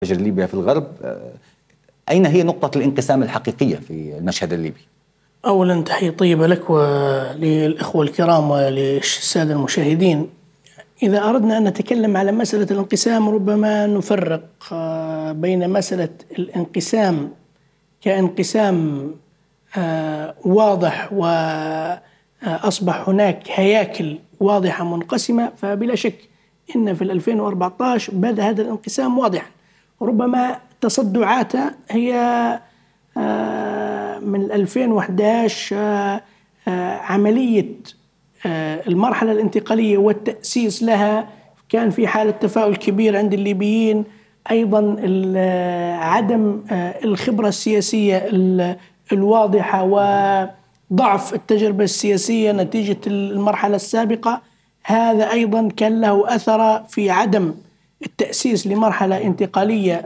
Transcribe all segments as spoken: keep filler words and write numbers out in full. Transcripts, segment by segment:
تجري ليبيا في الغرب، أين هي نقطة الانقسام الحقيقية في المشهد الليبي؟ أولا تحية طيبة لك وللإخوة الكرام وللسادة المشاهدين. إذا أردنا أن نتكلم على مسألة الانقسام ربما نفرق بين مسألة الانقسام كانقسام واضح وأصبح هناك هياكل واضحة منقسمة، فبلا شك إن في ألفين وأربعة عشر بدأ هذا الانقسام واضحا. ربما تصدعاته هي من ألفين وأحد عشر عملية المرحلة الانتقالية والتأسيس لها كان في حالة تفاؤل كبير عند الليبيين. أيضا عدم الخبرة السياسية الواضحة وضعف التجربة السياسية نتيجة المرحلة السابقة، هذا أيضا كان له أثر في عدم التأسيس لمرحلة انتقالية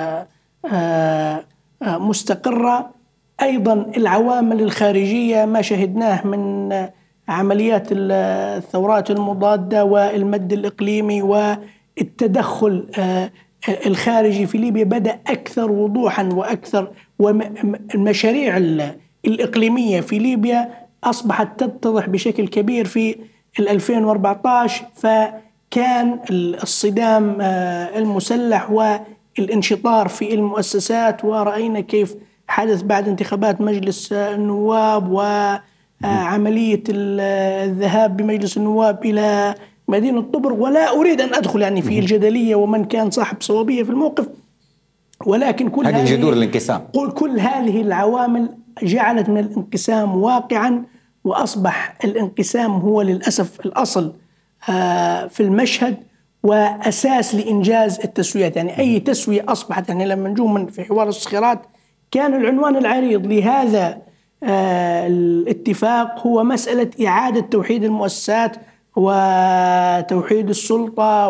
مستقرة. أيضا العوامل الخارجية ما شهدناه من عمليات الثورات المضادة والمد الإقليمي والتدخل الخارجي في ليبيا بدأ أكثر وضوحا وأكثر، والمشاريع الإقليمية في ليبيا أصبحت تتضح بشكل كبير في ألفين وأربعة عشر. فكان الصدام المسلح والانشطار في المؤسسات، ورأينا كيف حدث بعد انتخابات مجلس النواب وعملية الذهاب بمجلس النواب إلى مدينة طبرق. ولا أريد أن أدخل يعني في الجدلية ومن كان صاحب صوابية في الموقف، ولكن كل هذه جذور الانقسام. كل هذه العوامل جعلت من الانقسام واقعا، وأصبح الانقسام هو للأسف الأصل في المشهد وأساس لإنجاز التسويات. يعني أي تسوية أصبحت، يعني لما نجوم من في حوار الصخيرات كان العنوان العريض لهذا الاتفاق هو مسألة إعادة توحيد المؤسسات وتوحيد السلطة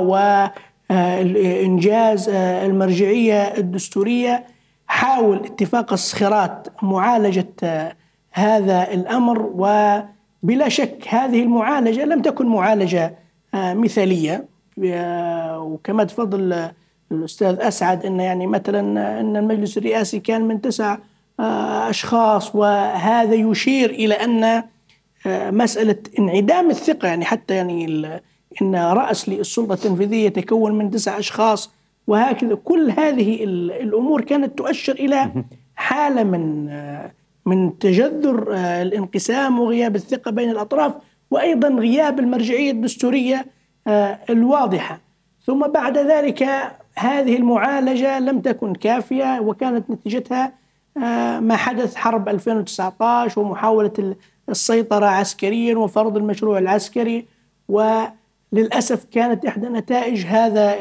وإنجاز المرجعية الدستورية. حاول اتفاق الصخيرات معالجة هذا الأمر، وبلا شك هذه المعالجة لم تكن معالجة مثالية. وكما تفضل الأستاذ أسعد أن يعني مثلا أن المجلس الرئاسي كان من تسع أشخاص، وهذا يشير إلى أن مسألة انعدام الثقة، يعني حتى يعني أن رأس للسلطة التنفيذية تكون من تسع أشخاص وهكذا. كل هذه الأمور كانت تؤشر إلى حالة من من تجذر الانقسام وغياب الثقة بين الأطراف، وأيضا غياب المرجعية الدستورية الواضحة. ثم بعد ذلك هذه المعالجة لم تكن كافية، وكانت نتيجتها ما حدث حرب ألفين وتسعة عشر ومحاولة السيطرة عسكريا وفرض المشروع العسكري. وللأسف كانت إحدى نتائج هذا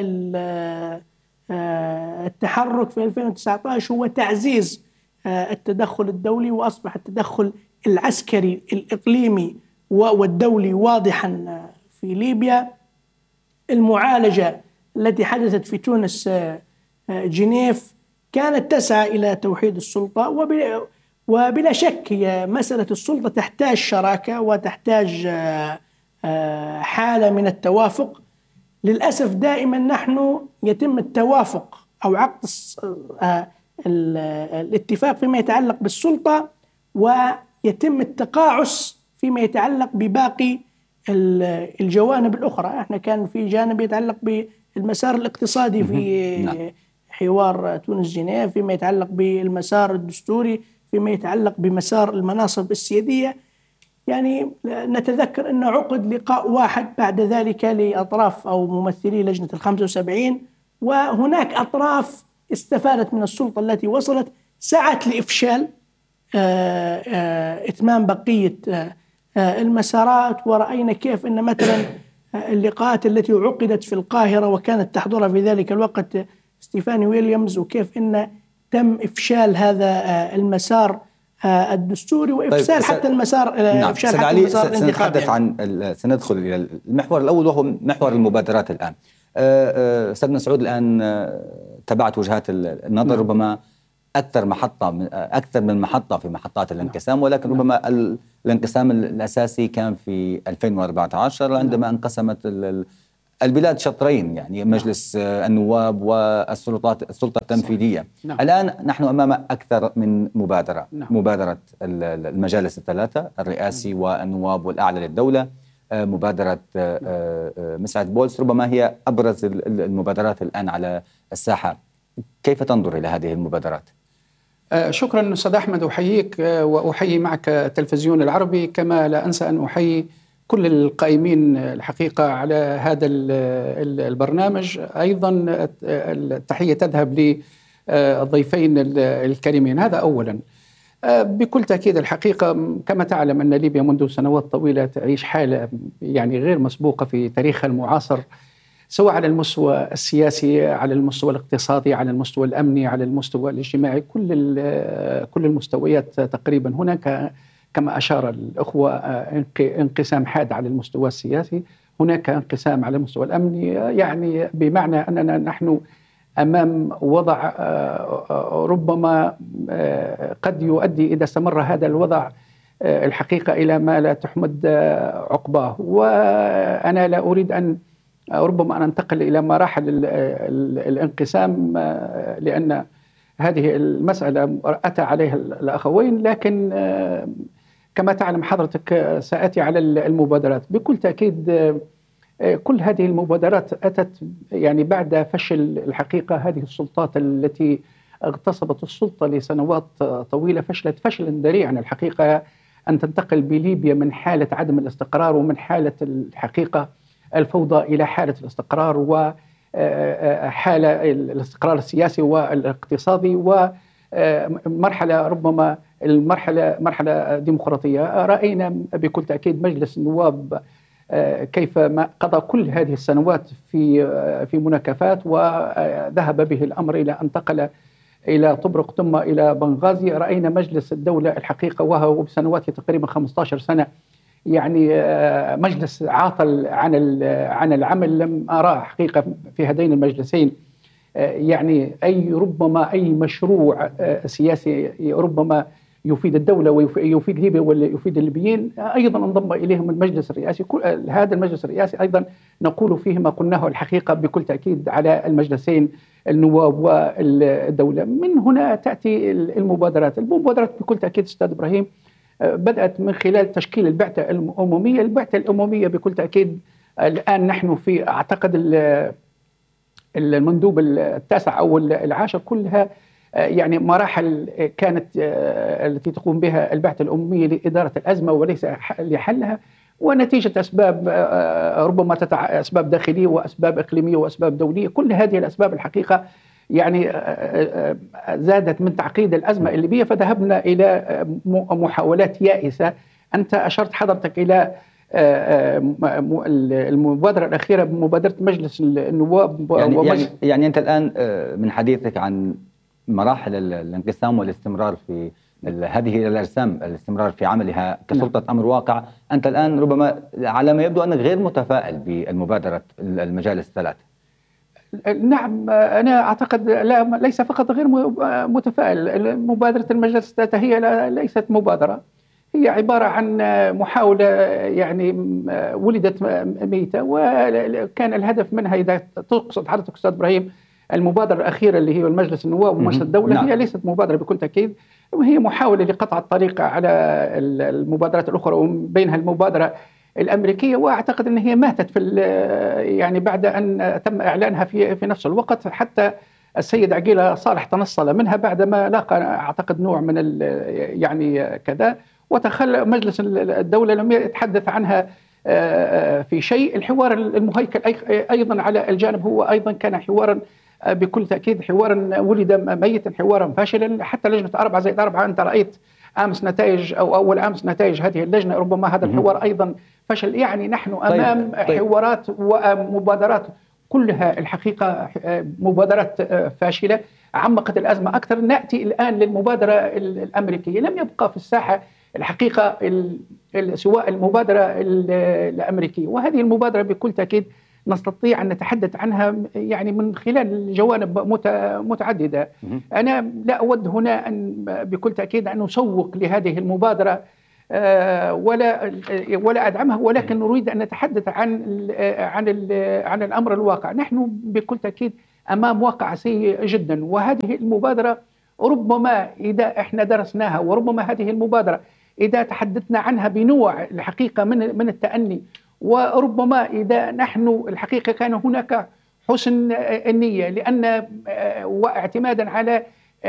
التحرك في ألفين وتسعة عشر هو تعزيز التدخل الدولي، وأصبح التدخل العسكري الإقليمي والدولي واضحا في ليبيا. المعالجة التي حدثت في تونس جنيف كانت تسعى إلى توحيد السلطة، وبلا شك هي مسألة السلطة تحتاج شراكة وتحتاج حالة من التوافق. للأسف دائما نحن يتم التوافق أو عقد الاتفاق فيما يتعلق بالسلطة، ويتم التقاعس فيما يتعلق بباقي الجوانب الأخرى. احنا كان في جانب يتعلق بالمسار الاقتصادي في حوار تونس جنيف، فيما يتعلق بالمسار الدستوري، فيما يتعلق بمسار المناصب السيادية. يعني نتذكر أن عقد لقاء واحد بعد ذلك لأطراف أو ممثلي لجنة الخمسة وسبعين، وهناك أطراف استفادت من السلطة التي وصلت، سعت لإفشال إتمام بقية المسارات. ورأينا كيف أن مثلا اللقاءات التي عقدت في القاهرة وكانت تحضرها في ذلك الوقت ستيفاني ويليامز، وكيف أن تم إفشال هذا المسار الدستوري وإفشال طيب حتى المسار نعم. إفشال حتى المسار الانتخابي. سنتحدث عن سندخل إلى المحور الأول وهو محور المبادرات الآن. أستاذنا سعود، الآن تبعت وجهات النظر. نعم. ربما أكثر محطة أكثر من محطة في محطات الانقسام، ولكن نعم. ربما الانقسام الأساسي كان في ألفين وأربعة عشر عندما انقسمت البلاد شطرين، يعني مجلس نعم. النواب والسلطات السلطة التنفيذية. نعم. الآن نحن أمام أكثر من مبادرة. نعم. مبادرة المجالس الثلاثة، الرئاسي نعم. والنواب والأعلى للدولة، مبادرة مسعد بولس ربما هي أبرز المبادرات الآن على الساحة. كيف تنظر إلى هذه المبادرات؟ شكرا أستاذ أحمد، أحييك وأحيي معك التلفزيون العربي، كما لا أنسى أن أحيي كل القائمين الحقيقة على هذا البرنامج. أيضا التحية تذهب للضيفين الكريمين. هذا أولا. بكل تأكيد الحقيقة كما تعلم أن ليبيا منذ سنوات طويلة تعيش حالة يعني غير مسبوقة في تاريخها المعاصر، سواء على المستوى السياسي، على المستوى الاقتصادي، على المستوى الأمني، على المستوى الاجتماعي، كل كل المستويات تقريبا. هناك كما أشار الأخوة انقسام حاد على المستوى السياسي، هناك انقسام على المستوى الأمني، يعني بمعنى أننا نحن أمام وضع ربما قد يؤدي إذا استمر هذا الوضع الحقيقة إلى ما لا تحمد عقباه. وأنا لا أريد أن ربما أن أنتقل إلى مراحل الانقسام، لأن هذه المسألة أتى عليها الأخوين، لكن كما تعلم حضرتك سأتي على المبادرات. بكل تأكيد كل هذه المبادرات أتت يعني بعد فشل الحقيقة هذه السلطات التي اغتصبت السلطة لسنوات طويلة، فشلت فشلا ذريعا الحقيقة أن تنتقل بليبيا من حالة عدم الاستقرار ومن حالة الحقيقة الفوضى إلى حالة الاستقرار، وحالة الاستقرار السياسي والاقتصادي، ومرحلة ربما المرحلة مرحلة ديمقراطية. رأينا بكل تأكيد مجلس النواب كيف ما قضى كل هذه السنوات في في مناكفات، وذهب به الأمر إلى أن انتقل إلى طبرق ثم إلى بنغازي. رأينا مجلس الدولة الحقيقة وهو بسنواته تقريبا خمسة عشر سنة يعني مجلس عاطل عن عن العمل. لم أرى حقيقة في هذين المجلسين يعني أي ربما أي مشروع سياسي ربما يفيد الدولة ويفيد ليبيا ويفيد الليبيين. أيضا انضم إليهم المجلس الرئاسي. هذا المجلس الرئاسي أيضا نقول فيه ما قلناه الحقيقة بكل تأكيد على المجلسين النواب والدولة. من هنا تأتي المبادرات. المبادرات بكل تأكيد أستاذ إبراهيم بدأت من خلال تشكيل البعثة الأممية. البعثة الأممية بكل تأكيد الآن نحن في أعتقد المندوب التاسع أو العاشر، كلها يعني مراحل كانت التي تقوم بها البعثة الأممية لإدارة الأزمة وليس لحلها، ونتيجة أسباب ربما تتع... أسباب داخلية وأسباب إقليمية وأسباب دولية. كل هذه الأسباب الحقيقة يعني زادت من تعقيد الأزمة الليبية، فذهبنا إلى محاولات يائسة. أنت أشرت حضرتك إلى المبادرة الأخيرة بمبادرة مجلس النواب. يعني, ومجلس يعني, يعني أنت الآن من حديثك عن مراحل الانقسام والاستمرار في هذه الأجسام، الاستمرار في عملها كسلطة نعم. أمر واقع، أنت الآن ربما على ما يبدو أنك غير متفائل بالمبادرة المجالس الثلاث. نعم أنا أعتقد لا ليس فقط غير متفائل. مبادرة المجلس الثلاثة هي ليست مبادرة، هي عبارة عن محاولة يعني ولدت ميتة، وكان الهدف منها إذا تقصد حضرتك أستاذ إبراهيم المبادرة الأخيرة اللي هي المجلس النواب ومجلس الدولة نعم. هي ليست مبادرة بكل تأكيد، وهي محاولة لقطع الطريق على المبادرات الأخرى وبينها المبادرة الأمريكية. وأعتقد أن هي ماتت في يعني بعد أن تم إعلانها في في نفس الوقت. حتى السيد عقيلة صالح تنصل منها بعدما لاقى أعتقد نوع من يعني كذا، وتخلى مجلس الدولة لم يتحدث عنها في شيء. الحوار المهيكل أيضا على الجانب هو أيضا كان حوارا بكل تأكيد حوارا ولد ميتا، حوارا فاشلا. حتى لجنة أربعة زائد أربعة أنت رأيت أمس نتائج أو أول أمس نتائج هذه اللجنة، ربما هذا الحوار أيضا فشل. يعني نحن أمام طيب. طيب. حوارات ومبادرات كلها الحقيقة مبادرات فاشلة عمقت الأزمة أكثر. نأتي الآن للمبادرة الأمريكية. لم يبقى في الساحة الحقيقة سواء المبادرة الأمريكية، وهذه المبادرة بكل تأكيد نستطيع أن نتحدث عنها يعني من خلال جوانب متعددة. أنا لا أود هنا أن بكل تأكيد أن نسوق لهذه المبادرة ولا ولا أدعمها، ولكن نريد أن نتحدث عن عن عن الأمر الواقع. نحن بكل تأكيد أمام واقع سيء جدا، وهذه المبادرة ربما إذا إحنا درسناها، وربما هذه المبادرة إذا تحدثنا عنها بنوع الحقيقة من من التأني، وربما إذا نحن الحقيقة كان هناك حسن النية، لأن واعتمادا على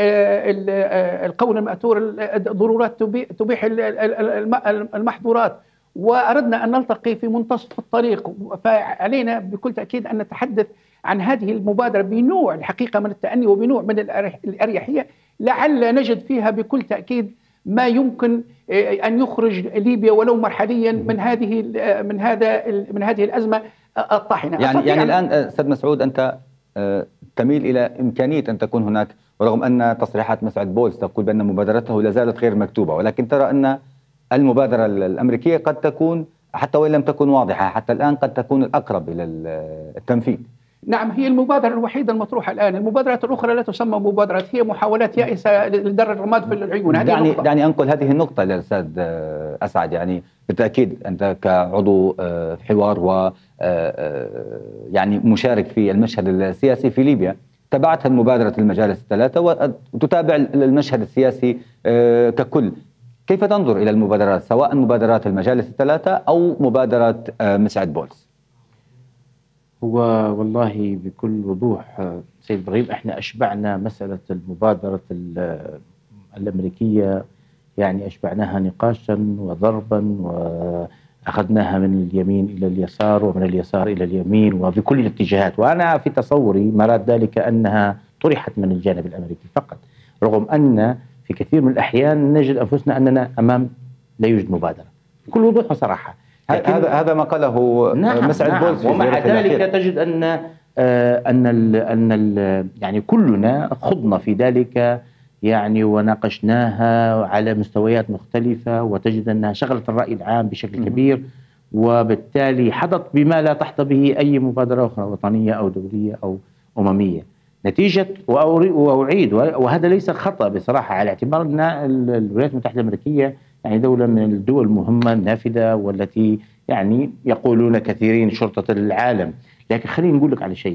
القول المأثور الضرورات تبيح المحظورات، وأردنا أن نلتقي في منتصف الطريق، فعلينا بكل تأكيد أن نتحدث عن هذه المبادرة بنوع الحقيقة من التأني وبنوع من الأريحية، لعل نجد فيها بكل تأكيد ما يمكن أن يخرج ليبيا ولو مرحليا من هذه من هذا من هذه الأزمة الطاحنة. يعني يعني الآن أستاذ مسعود أنت تميل إلى إمكانية أن تكون هناك، ورغم أن تصريحات مسعد بولز تقول بأن مبادرته لا زالت غير مكتوبة، ولكن ترى أن المبادرة الأمريكية قد تكون حتى وإن لم تكن واضحة حتى الآن قد تكون الأقرب إلى التنفيذ. نعم، هي المبادرة الوحيدة المطروحة الآن. المبادرات الأخرى لا تسمى مبادرات، هي محاولات يائسة لدر الرماد في العيون. هذه دعني دعني أنقل هذه النقطة للأستاذ أسعد. يعني بالتأكيد أنت كعضو حوار و يعني مشارك في المشهد السياسي في ليبيا، تابعت مبادرة المجالس الثلاثة وتتابع المشهد السياسي ككل. كيف تنظر إلى المبادرات، سواء مبادرات المجالس الثلاثة أو مبادرة مسعد بولز؟ هو والله بكل وضوح سيد إبراهيم، احنا أشبعنا مسألة المبادرة الأمريكية، يعني أشبعناها نقاشا وضربا، وأخذناها من اليمين إلى اليسار ومن اليسار إلى اليمين وبكل الاتجاهات. وأنا في تصوري مراد ذلك أنها طرحت من الجانب الأمريكي فقط، رغم أن في كثير من الأحيان نجد أنفسنا أننا أمام لا يوجد مبادرة بكل وضوح وصراحة. هذا هذا ما قاله نعم مسعد نعم بولز. ومع ذلك تجد أن آه أن ال أن ال يعني كلنا خضنا في ذلك، يعني وناقشناها على مستويات مختلفة، وتجد أنها شغلت الرأي العام بشكل كبير، وبالتالي حظت بما لا تحظى به أي مبادرة أخرى وطنية أو دولية أو أممية. نتيجة وأعيد، وهذا ليس خطأ بصراحة، على اعتبار أن الولايات المتحدة الأمريكية يعني دولة من الدول المهمة النافذة، والتي يعني يقولون كثيرين شرطة العالم. لكن خليني نقول لك على شيء،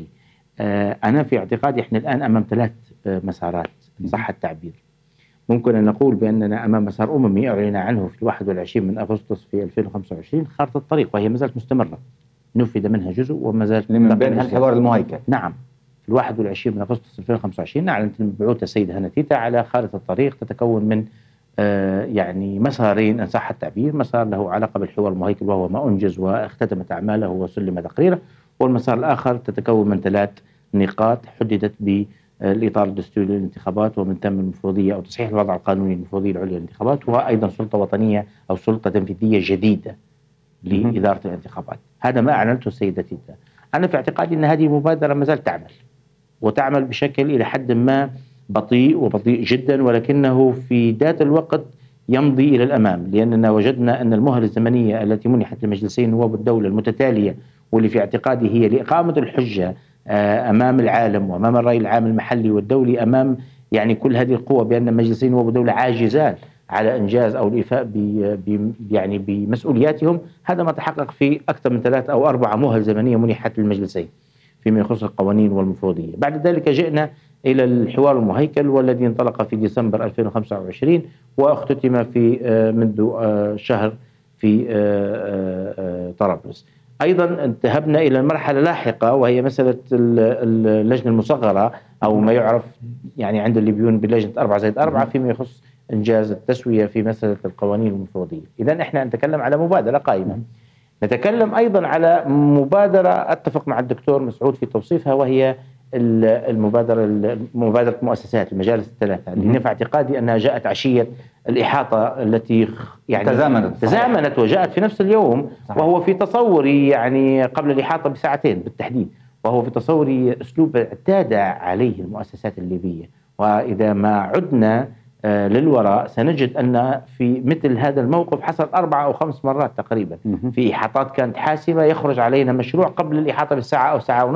أنا في اعتقادي إحنا الآن أمام ثلاث مسارات إن صح التعبير. ممكن أن نقول بأننا أمام مسار أممي أعلن عنه في الواحد والعشرين من أغسطس في ألفين وخمسة وعشرين، خارطة الطريق، وهي ما زالت مستمرة، نفذ منها جزء وما زالت من بين الحوار المهيكل. نعم، في الواحد والعشرين من أغسطس ألفين وخمسة وعشرين أعلنت المبعوثة السيدة هنتيتا على خارطة الطريق تتكون من آه يعني مسارين إن صح التعبير، مسار له علاقة بالحوار المهيكل وهو ما أنجز واختتمت أعماله وسلم تقريره، والمسار الآخر تتكون من ثلاث نقاط حددت بالإطار الدستوري للانتخابات، ومن ثم المفوضية أو تصحيح الوضع القانوني المفوضية العليا للانتخابات، وأيضا سلطة وطنية أو سلطة تنفيذية جديدة لإدارة الانتخابات. هذا ما أعلنته السيدة تيتا. أنا في اعتقادي أن هذه مبادرة ما زالت تعمل، وتعمل بشكل إلى حد ما بطيء وبطيء جدا، ولكنه في ذات الوقت يمضي إلى الأمام، لأننا وجدنا أن المهلة الزمنية التي منحت لمجلسين نواب الدولة المتتالية، واللي في اعتقادي هي لإقامة الحجة أمام العالم وأمام الرأي العام المحلي والدولي، أمام يعني كل هذه القوة، بأن مجلسين نواب الدولة عاجزان على إنجاز أو الإيفاء ب يعني بمسؤولياتهم. هذا ما تحقق في أكثر من ثلاث أو أربع مهل زمنية منحت للمجلسين فيما يخص القوانين والمفوضية. بعد ذلك جئنا إلى الحوار المهيكل، والذي انطلق في ديسمبر ألفين وخمسة وعشرين واختتم في منذ شهر في طرابلس. أيضا انتهبنا إلى المرحلة اللاحقة، وهي مسألة اللجنة المصغرة أو ما يعرف يعني عند الليبيون بلجنة أربعة زائد أربعة فيما يخص إنجاز التسوية في مسألة القوانين المفوضية. إذن إحنا نتكلم على مبادرة قائمة. نتكلم أيضا على مبادرة أتفق مع الدكتور مسعود في توصيفها، وهي المبادرة مبادرة مؤسسات المجالس الثلاثة، اللي في اعتقادي أنها جاءت عشية الإحاطة التي يعني تزامنت تزامنت وجاءت في نفس اليوم. صحيح. وهو في تصوري يعني قبل الإحاطة بساعتين بالتحديد، وهو في تصوري أسلوب اعتاد عليه المؤسسات الليبية. وإذا ما عدنا آه للوراء سنجد أن في مثل هذا الموقف حصل أربع أو خمس مرات تقريبا في إحاطات كانت حاسمة، يخرج علينا مشروع قبل الإحاطة بالساعة أو ساعة ونصف،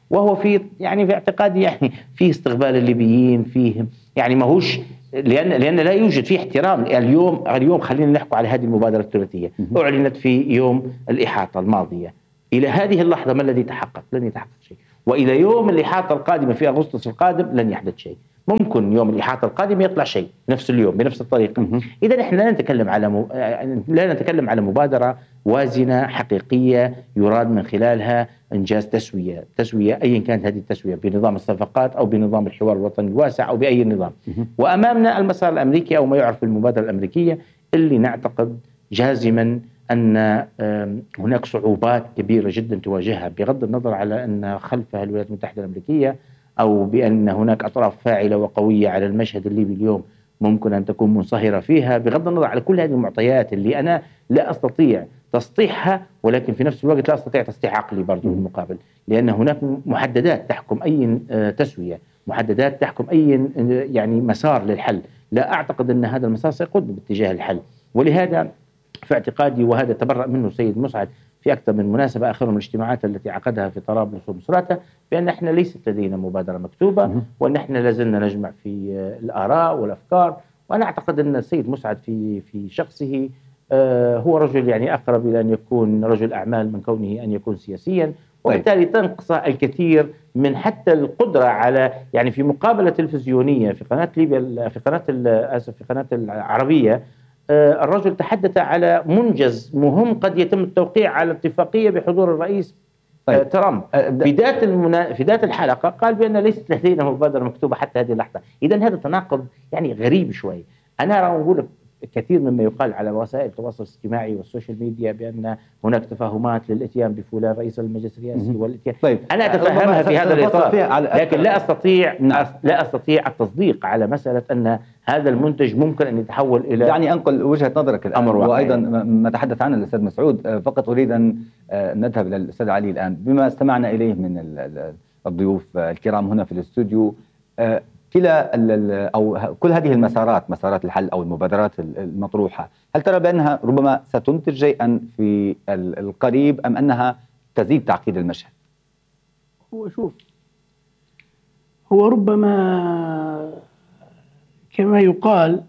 وهو في يعني في اعتقادي يعني فيه استقبال الليبيين، فيه يعني ماهوش، لان لان لا يوجد فيه احترام. اليوم اليوم خلينا نحكي على هذه المبادره الثلاثيه، اعلنت في يوم الاحاطه الماضيه، الى هذه اللحظه ما الذي تحقق؟ لن يتحقق شيء، والى يوم الاحاطه القادمه في اغسطس القادم لن يحدث شيء. ممكن يوم الإحاطة القادم يطلع شيء نفس اليوم بنفس الطريقة. إذا إحنا لا نتكلم على م... لا نتكلم على مبادرة وازنة حقيقية يراد من خلالها إنجاز تسوية، تسوية أيا كانت هذه التسوية، بنظام الصفقات أو بنظام الحوار الوطني الواسع أو بأي نظام. وأمامنا المسار الأمريكي أو ما يعرف بالمبادرة الأمريكية، اللي نعتقد جازما أن هناك صعوبات كبيرة جدا تواجهها، بغض النظر على أن خلفها الولايات المتحدة الأمريكية، أو بأن هناك أطراف فاعلة وقوية على المشهد الليبي اليوم ممكن أن تكون منصهرة فيها. بغض النظر على كل هذه المعطيات اللي أنا لا أستطيع تسطيحها، ولكن في نفس الوقت لا أستطيع تسطيح عقلي برضو بالمقابل، لأن هناك محددات تحكم أي تسوية، محددات تحكم أي يعني مسار للحل. لا أعتقد أن هذا المسار سيقود باتجاه الحل، ولهذا في اعتقادي، وهذا تبرأ منه السيد مسعد في أكثر من مناسبة، آخرهم الاجتماعات التي عقدها في طرابلس ومصراتة، بأن احنا ليست لدينا مبادرة مكتوبة، وأن احنا لازلنا نجمع في الآراء والأفكار. وأنا أعتقد أن السيد مسعد في في شخصه آه هو رجل يعني أقرب إلى أن يكون رجل أعمال من كونه أن يكون سياسيا، وبالتالي تنقص الكثير من حتى القدرة على يعني في مقابلة تلفزيونية في قناة ليبيا، في قناة آسف في قناة العربية، الرجل تحدث على منجز مهم قد يتم التوقيع على اتفاقية بحضور الرئيس طيب. ترامب. في ذات المنا... في ذات الحلقة قال بأن ليست لدينا مبادرة مكتوبة حتى هذه اللحظة. إذا هذا تناقض يعني غريب شوي. أنا أرى أقول كثير مما يقال على وسائل التواصل الاجتماعي والسوشيال ميديا بأن هناك تفاهمات للاتيان بفلان رئيس المجلس الرئاسي والاتيان. طيب. أنا أتفهمها في هذا الإطار، لكن لا أستطيع لا أستطيع التصديق على مسألة أن هذا المنتج ممكن أن يتحول إلى يعني أنقل وجهة نظرك الآن، وأيضا ما تحدث عنه الأستاذ مسعود. فقط أريد أن نذهب إلى الأستاذ علي الآن بما استمعنا إليه من الضيوف الكرام هنا في الاستوديو. كلا أو كل هذه المسارات، مسارات الحل أو المبادرات المطروحة، هل ترى بأنها ربما ستنتج شيئا في القريب أم أنها تزيد تعقيد المشهد؟ هو شوف، هو ربما كما يقال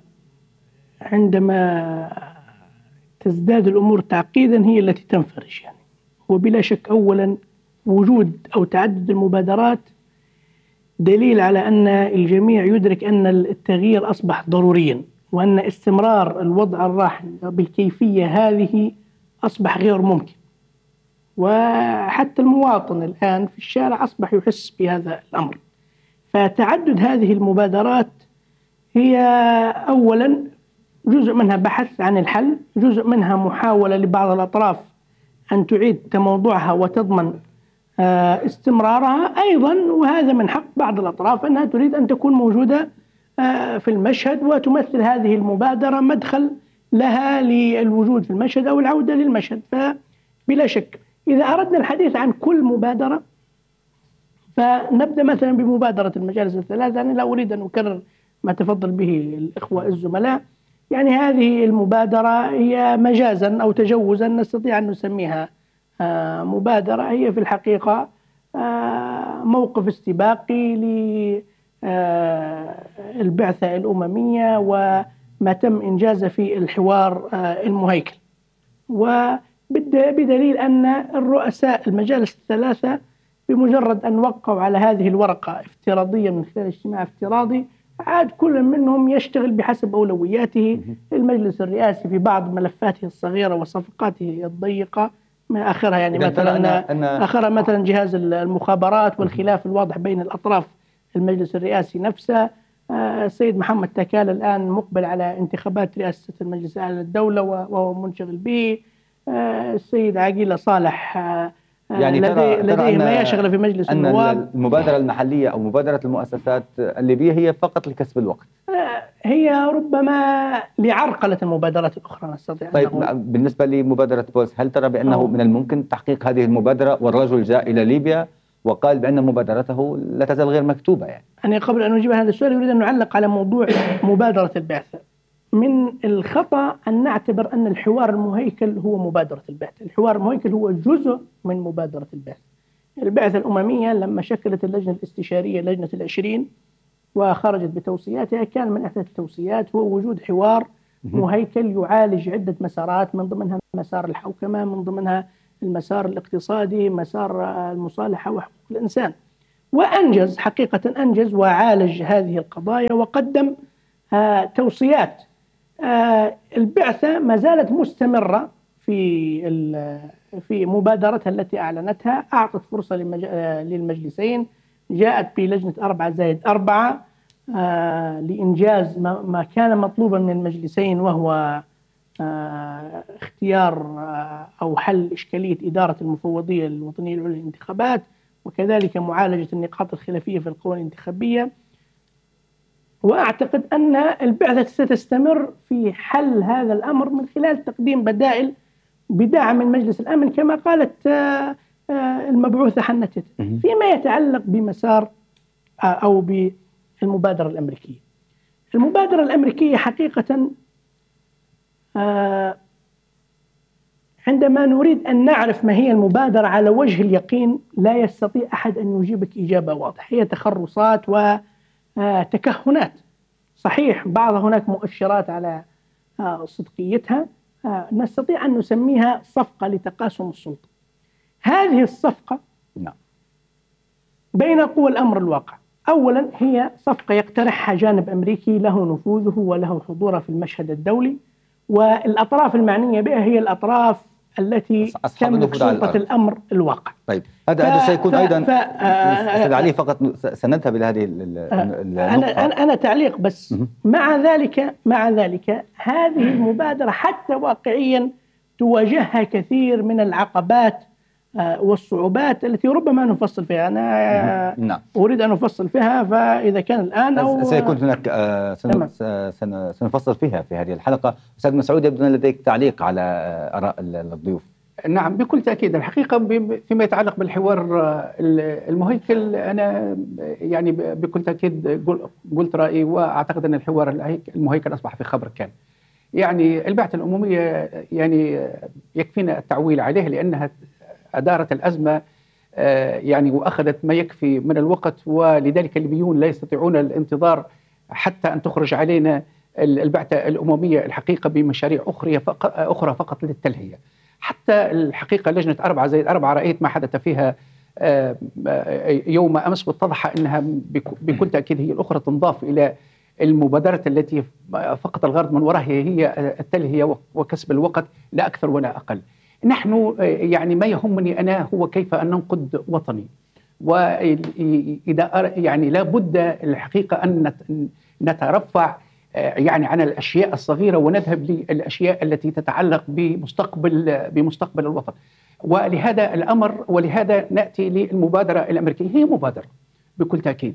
عندما تزداد الأمور تعقيدا هي التي تنفرج. يعني وبلا شك أولا وجود أو تعدد المبادرات دليل على أن الجميع يدرك أن التغيير أصبح ضروريا، وأن استمرار الوضع الراهن بالكيفية هذه أصبح غير ممكن. وحتى المواطن الآن في الشارع أصبح يحس بهذا الأمر. فتعدد هذه المبادرات هي أولا جزء منها بحث عن الحل، جزء منها محاولة لبعض الأطراف أن تعيد تموضعها وتضمن استمرارها أيضا، وهذا من حق بعض الأطراف أنها تريد أن تكون موجودة في المشهد، وتمثل هذه المبادرة مدخل لها للوجود في المشهد أو العودة للمشهد. فبلا شك إذا أردنا الحديث عن كل مبادرة، فنبدأ مثلا بمبادرة المجالس الثلاثة. أنا لا أريد أن أكرر ما تفضل به الإخوة الزملاء. يعني هذه المبادرة هي مجازا أو تجوزا نستطيع أن نسميها مبادرة، هي في الحقيقة موقف استباقي للبعثة الأممية وما تم إنجازه في الحوار المهيكل، وبدليل أن الرؤساء المجالس الثلاثة بمجرد أن وقعوا على هذه الورقة افتراضية من خلال اجتماع افتراضي، عاد كل منهم يشتغل بحسب أولوياته. المجلس الرئاسي في بعض ملفاته الصغيرة وصفقاته الضيقة، من آخرها يعني مثلا أنا أنا آخرها مثلا جهاز المخابرات والخلاف الواضح بين الأطراف المجلس الرئاسي نفسه. آه السيد محمد تكال الآن مقبل على انتخابات رئاسة المجلس الأعلى للدولة وهو منشغل به. آه السيد عقيلة صالح آه يعني لديه, لديه ما يشغل في مجلس أن النواب. المبادرة المحلية أو مبادرة المؤسسات الليبية هي فقط لكسب الوقت، هي ربما لعرقلة المبادرات الأخرى نستطيع. طيب بالنسبة لمبادرة بوس، هل ترى بأنه أوه. من الممكن تحقيق هذه المبادرة والرجل جاء إلى ليبيا وقال بأن مبادرته لا تزال غير مكتوبة؟ يعني أنا قبل أن أجيب هذا السؤال أريد أن نعلق على موضوع مبادرة البعثة. من الخطأ أن نعتبر أن الحوار المهيكل هو مبادرة البعثة. الحوار المهيكل هو جزء من مبادرة البعثة. البعثة الأممية لما شكلت اللجنة الاستشارية لجنة العشرين وخرجت بتوصياتها، كان من أحدث التوصيات هو وجود حوار مهيكل يعالج عدة مسارات، من ضمنها مسار الحوكمة، من ضمنها المسار الاقتصادي، مسار المصالحة وحقوق الإنسان. وأنجز حقيقة، أنجز وعالج هذه القضايا وقدم آه توصيات. آه البعثة ما زالت مستمرة في في مبادرتها التي أعلنتها، أعطت فرصة للمجلسين، جاءت بلجنة أربعة زائد أربعة آه لإنجاز ما, ما كان مطلوبا من المجلسين، وهو آه اختيار آه أو حل إشكالية إدارة المفوضية الوطنية العليا للانتخابات، وكذلك معالجة النقاط الخلافية في القوانين الانتخابية. وأعتقد أن البعثة ستستمر في حل هذا الأمر من خلال تقديم بدائل بدعم من مجلس الأمن كما قالت آه آه المبعوثة حنتت. فيما يتعلق بمسار آه أو بالمبادرة الأمريكية، المبادرة الأمريكية حقيقة آه عندما نريد أن نعرف ما هي المبادرة على وجه اليقين لا يستطيع أحد أن يجيبك إجابة واضحة، هي تخرصات وتكهنات. صحيح بعض هناك مؤشرات على صدقيتها، نستطيع أن نسميها صفقة لتقاسم السلطة. هذه الصفقة بين قوى الأمر الواقع. أولا هي صفقة يقترحها جانب أمريكي له نفوذه وله حضوره في المشهد الدولي، والأطراف المعنية بها هي الأطراف التي تملك سلطة الأمر الواقع. طيب هذا هذا سيكون أيضا أستاذ علي، فقط سنذهب إلى هذه النقطة. أنا أنا تعليق بس. مع ذلك مع ذلك هذه المبادرة حتى واقعيا تواجهها كثير من العقبات والصعوبات التي ربما نفصل فيها. أنا نعم. أريد أن أفصل فيها، فإذا كان الآن أو سيكون هناك سنفصل فيها في هذه الحلقة. أستاذ مسعود، يبدو أن لديك تعليق على آراء الضيوف. نعم بكل تأكيد. الحقيقة فيما يتعلق بالحوار المهيكل، أنا يعني بكل تأكيد قلت رأيي، وأعتقد أن الحوار المهيكل أصبح في خبر كان. يعني البعثة الأممية يعني يكفينا التعويل عليه، لأنها أدارت الأزمة يعني وأخذت ما يكفي من الوقت، ولذلك الليبيون لا يستطيعون الانتظار حتى أن تخرج علينا البعثة الأممية الحقيقة بمشاريع أخرى فقط, أخرى فقط للتلهية. حتى الحقيقة لجنة أربعة زائد أربعة رأيت ما حدث فيها يوم أمس، واتضح أنها بكل تأكيد هي الأخرى تنضاف إلى المبادرة التي فقط الغرض من وراها هي التلهية وكسب الوقت، لا أكثر ولا أقل. نحن يعني ما يهمني أنا هو كيف أن ننقذ وطني، وإذا يعني لا بد الحقيقة أن نترفع يعني عن الأشياء الصغيرة ونذهب للأشياء التي تتعلق بمستقبل بمستقبل الوطن. ولهذا الأمر ولهذا نأتي للمبادرة الأمريكية. هي مبادرة بكل تأكيد،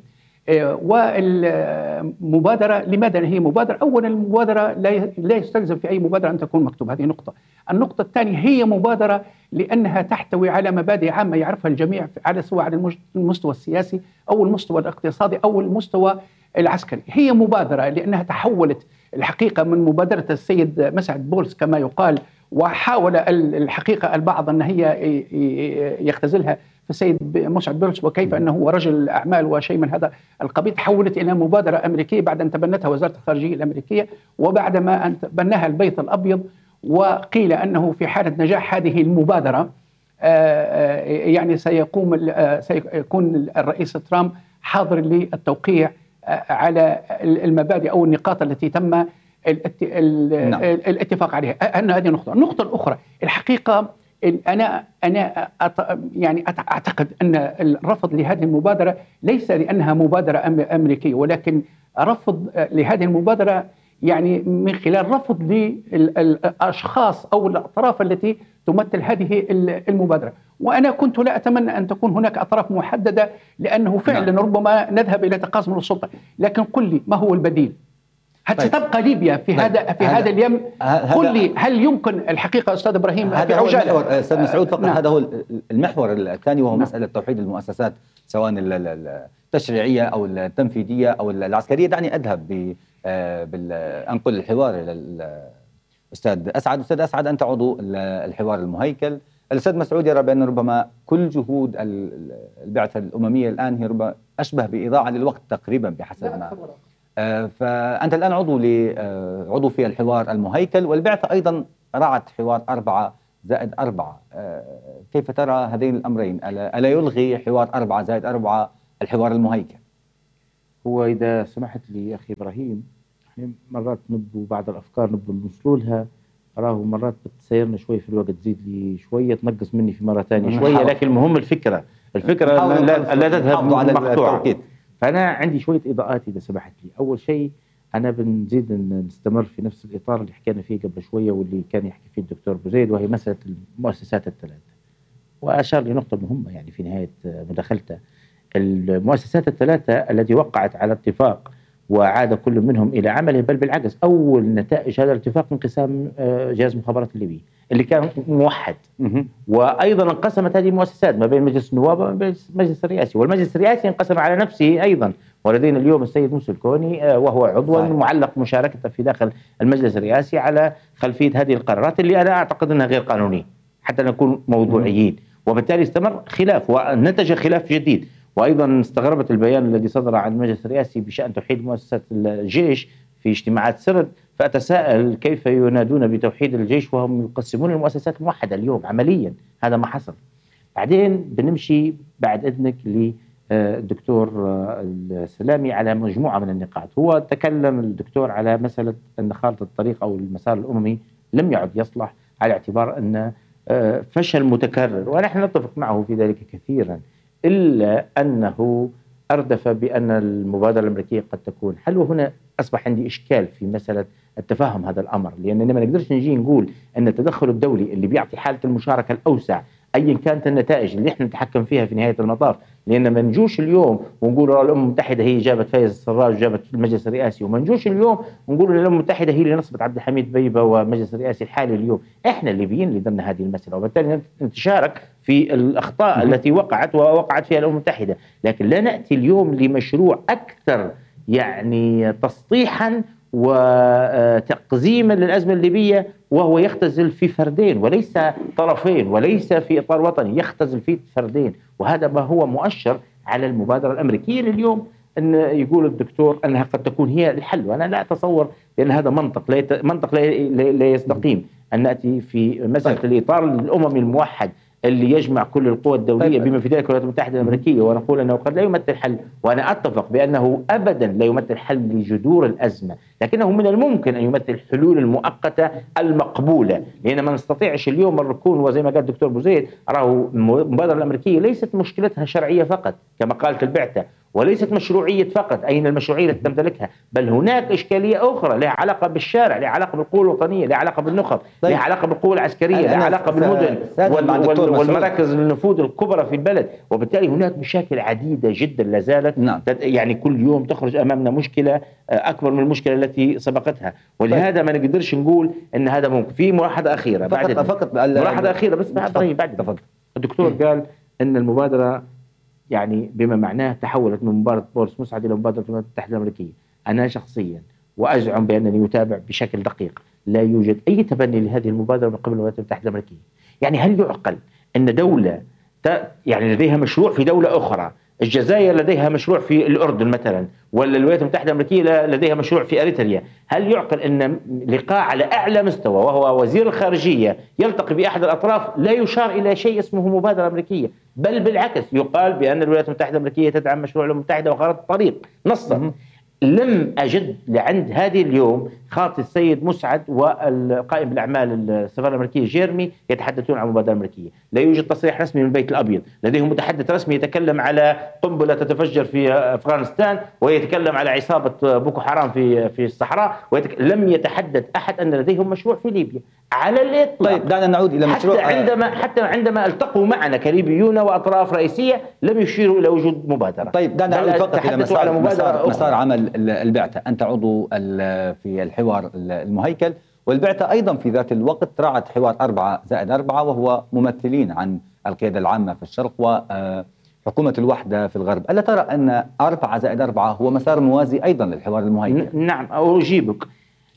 والمبادرة لماذا هي مبادرة؟ أولا المبادرة لا يستلزم في أي مبادرة أن تكون مكتوب، هذه نقطة. النقطة الثانية هي مبادرة لأنها تحتوي على مبادئ عامة يعرفها الجميع، على سواء على المستوى السياسي أو المستوى الاقتصادي أو المستوى العسكري. هي مبادرة لأنها تحولت الحقيقة من مبادرة السيد مسعد بولس كما يقال، وحاول الحقيقة البعض أن هي يختزلها في السيد مسعد بولس وكيف أنه هو رجل أعمال وشيء من هذا القبيل. تحولت إلى مبادرة أمريكية بعد أن تبنتها وزارة الخارجية الأمريكية، وبعدما أن تبناها البيت الأبيض. وقيل أنه في حالة نجاح هذه المبادرة يعني سيقوم سيكون الرئيس ترامب حاضر للتوقيع على المبادئ أو النقاط التي تم الاتفاق عليها. أن هذه نقطة. النقطة الأخرى الحقيقة أنا أنا يعني أعتقد أن الرفض لهذه المبادرة ليس لأنها مبادرة أمريكية، ولكن رفض لهذه المبادرة يعني من خلال رفض للأشخاص أو الأطراف التي تمثل هذه المبادرة. وأنا كنت لا أتمنى أن تكون هناك أطراف محددة، لأنه فعلا نعم. ربما نذهب إلى تقاسم السلطة، لكن قل لي ما هو البديل؟ هل طيب. ستبقى ليبيا في طيب. هذا في هذا, هذا اليم؟ قل لي هل يمكن الحقيقة أستاذ إبراهيم هذا هو المحور أستاذ مسعود فقط. نعم. هذا هو المحور الثاني، وهو نعم. مسألة توحيد المؤسسات سواء التشريعية أو التنفيذية أو العسكرية. دعني أذهب ب أنقل الحوار إلى الأستاذ أسعد. أستاذ أسعد، أنت عضو الحوار المهيكل، الأستاذ مسعود يرى بأن ربما كل جهود البعثة الأممية الآن هي ربما أشبه بإضاعة للوقت تقريبا بحسب ما آه فأنت الآن عضو آه عضو في الحوار المهيكل، والبعثة أيضا رعت حوار أربعة زائد أربعة. آه كيف ترى هذين الأمرين؟ ألا, ألا يلغي حوار أربعة زائد أربعة الحوار المهيكل؟ هو إذا سمحت لي أخي إبراهيم، مرات نبدو بعض الأفكار نبدو نوصلوا لها، راه مرات بتسيرنا شوي في الوقت، تزيد لي شوية تنقص مني في مرة ثانية شوية، لكن المهم الفكرة الفكرة لا, لا تذهب مقطوعة. فأنا عندي شوية إضاءات إذا سمحت لي. أول شيء أنا بنزيد نستمر في نفس الإطار اللي حكينا فيه قبل شوية واللي كان يحكي فيه الدكتور بوزيد، وهي مسألة المؤسسات الثلاثة، وأشار لنقطة مهمة يعني في نهاية مداخلته. المؤسسات الثلاثة التي وقعت على اتفاق وعاد كل منهم إلى عمله، بل بالعكس أول نتائج هذا الاتفاق انقسام جهاز المخابرات الليبي اللي كان موحد، وأيضا انقسمت هذه المؤسسات ما بين مجلس النواب وما بين المجلس الرئاسي، والمجلس الرئاسي انقسم على نفسه أيضا. ولدينا اليوم السيد موسى الكوني وهو عضو معلق مشاركته في داخل المجلس الرئاسي على خلفية هذه القرارات اللي أنا أعتقد أنها غير قانونية حتى نكون موضوعيين، وبالتالي استمر خلاف ونتج خلاف جديد. وأيضا استغربت البيان الذي صدر عن المجلس الرئاسي بشأن توحيد مؤسسة الجيش في اجتماعات سرد، فأتساءل كيف ينادون بتوحيد الجيش وهم يقسمون المؤسسات الموحدة اليوم عمليا؟ هذا ما حصل. بعدين بنمشي بعد إذنك للدكتور السلامي على مجموعة من النقاط. هو تكلم الدكتور على مسألة أن خارطة الطريق أو المسار الأممي لم يعد يصلح على اعتبار أن فشل متكرر، ونحن نتفق معه في ذلك كثيرا، إلا أنه أردف بأن المبادرة الأمريكية قد تكون حل. وهنا أصبح عندي إشكال في مسألة التفاهم هذا الأمر، لأننا ما نقدرش نجي نقول أن التدخل الدولي اللي بيعطي حالة المشاركة الأوسع أيا كانت النتائج اللي احنا نتحكم فيها في نهاية المطاف، لأن ما نجوش اليوم ونقول الأمم المتحدة هي جابت فايز السراج وجابت المجلس الرئاسي، وما نجوش اليوم ونقول الأمم المتحدة هي اللي نصبت عبد الحميد بيبة والمجلس الرئاسي الحالي اليوم. احنا الليبيين اللي ضمن هذه المسألة، وبالتالي نتشارك في الأخطاء التي وقعت ووقعت فيها الأمم المتحدة، لكن لا نأتي اليوم لمشروع أكثر يعني تسطيحا وتقزيما للأزمة الليبية، وهو يختزل في فردين وليس طرفين وليس في إطار وطني، يختزل في فردين. وهذا ما هو مؤشر على المبادرة الأمريكية اليوم، أن يقول الدكتور أنها قد تكون هي الحل، وأنا لا أتصور بأن هذا منطق لا يت... منطق لا, لا يستقيم أن نأتي في مسألة طيب. الإطار الأممي الموحد اللي يجمع كل القوى الدولية بما في ذلك الولايات المتحدة الأمريكية، ونقول أنه قد لا يمثل حل. وأنا أتفق بأنه أبدا لا يمثل حل لجذور الأزمة، لكنه من الممكن أن يمثل الحلول المؤقتة المقبولة، لأن ما نستطيعش اليوم الركون. وزي ما قال الدكتور بوزيد، راه المبادرة الأمريكية ليست مشكلتها شرعية فقط كما قالت البعثة، وليست مشروعية فقط، أين المشروعية التي تمتلكها، بل هناك إشكالية أخرى لها علاقة بالشارع، لها علاقة بالقوى الوطنية، لها علاقة بالنخب، طيب. لها علاقة بالقوى العسكرية، لها علاقة بالمدن وال والمراكز النفوذ الكبرى في البلد. وبالتالي هناك مشاكل عديدة جدا لا زالت نعم. يعني كل يوم تخرج أمامنا مشكلة أكبر من المشكلة التي سبقتها، ولهذا ما نقدرش نقول أن هذا ممكن. في ملاحظة أخيرة فقط بعد فقط ملاحظة أخيرة بس بعد بعد الدكتور قال أن المبادرة يعني بما معناه تحولت من مبادرة بورس مسعد إلى مبادرة الولايات المتحدة الأمريكية. أنا شخصيا وأزعم بأنني أتابع بشكل دقيق، لا يوجد أي تبني لهذه المبادرة من قبل الولايات المتحدة الأمريكية. يعني هل يعقل أن دولة يعني لديها مشروع في دولة أخرى، الجزائر لديها مشروع في الأردن مثلا، ولا الولايات المتحدة الأمريكية لديها مشروع في أريتريا، هل يعقل أن لقاء على أعلى مستوى وهو وزير الخارجية يلتقي بأحد الأطراف لا يشار إلى شيء اسمه مبادرة أمريكية، بل بالعكس يقال بأن الولايات المتحدة الأمريكية تدعم مشروع الأمم المتحدة وخارطة الطريق نصا؟ لم أجد لعند هذه اليوم خاطر السيد مسعد والقائم بالأعمال السفارة الأمريكية جيرمي يتحدثون عن مبادرة أمريكية. لا يوجد تصريح رسمي من البيت الأبيض، لديهم متحدث رسمي يتكلم على قنبلة تتفجر في أفغانستان، ويتكلم على عصابة بوكو حرام في في الصحراء، ويتك... لم يتحدث أحد أن لديهم مشروع في ليبيا على الإطلاق. طيب دعنا نعود إلى مشروع. حتى عندما حتى عندما التقوا معنا كليبيون وأطراف رئيسية لم يشيروا إلى وجود مبادرة. طيب دعنا نعود فقط إلى مسار, مسار, مسار عمل البعثة. أنت عضو في الحوار المهيكل، والبعثة أيضا في ذات الوقت رعت حوار أربعة زائد أربعة، وهو ممثلين عن القيادة العامة في الشرق وحكومة الوحدة في الغرب. ألا ترى أن أربعة زائد أربعة هو مسار موازي أيضا للحوار المهيكل؟ نعم أجيبك.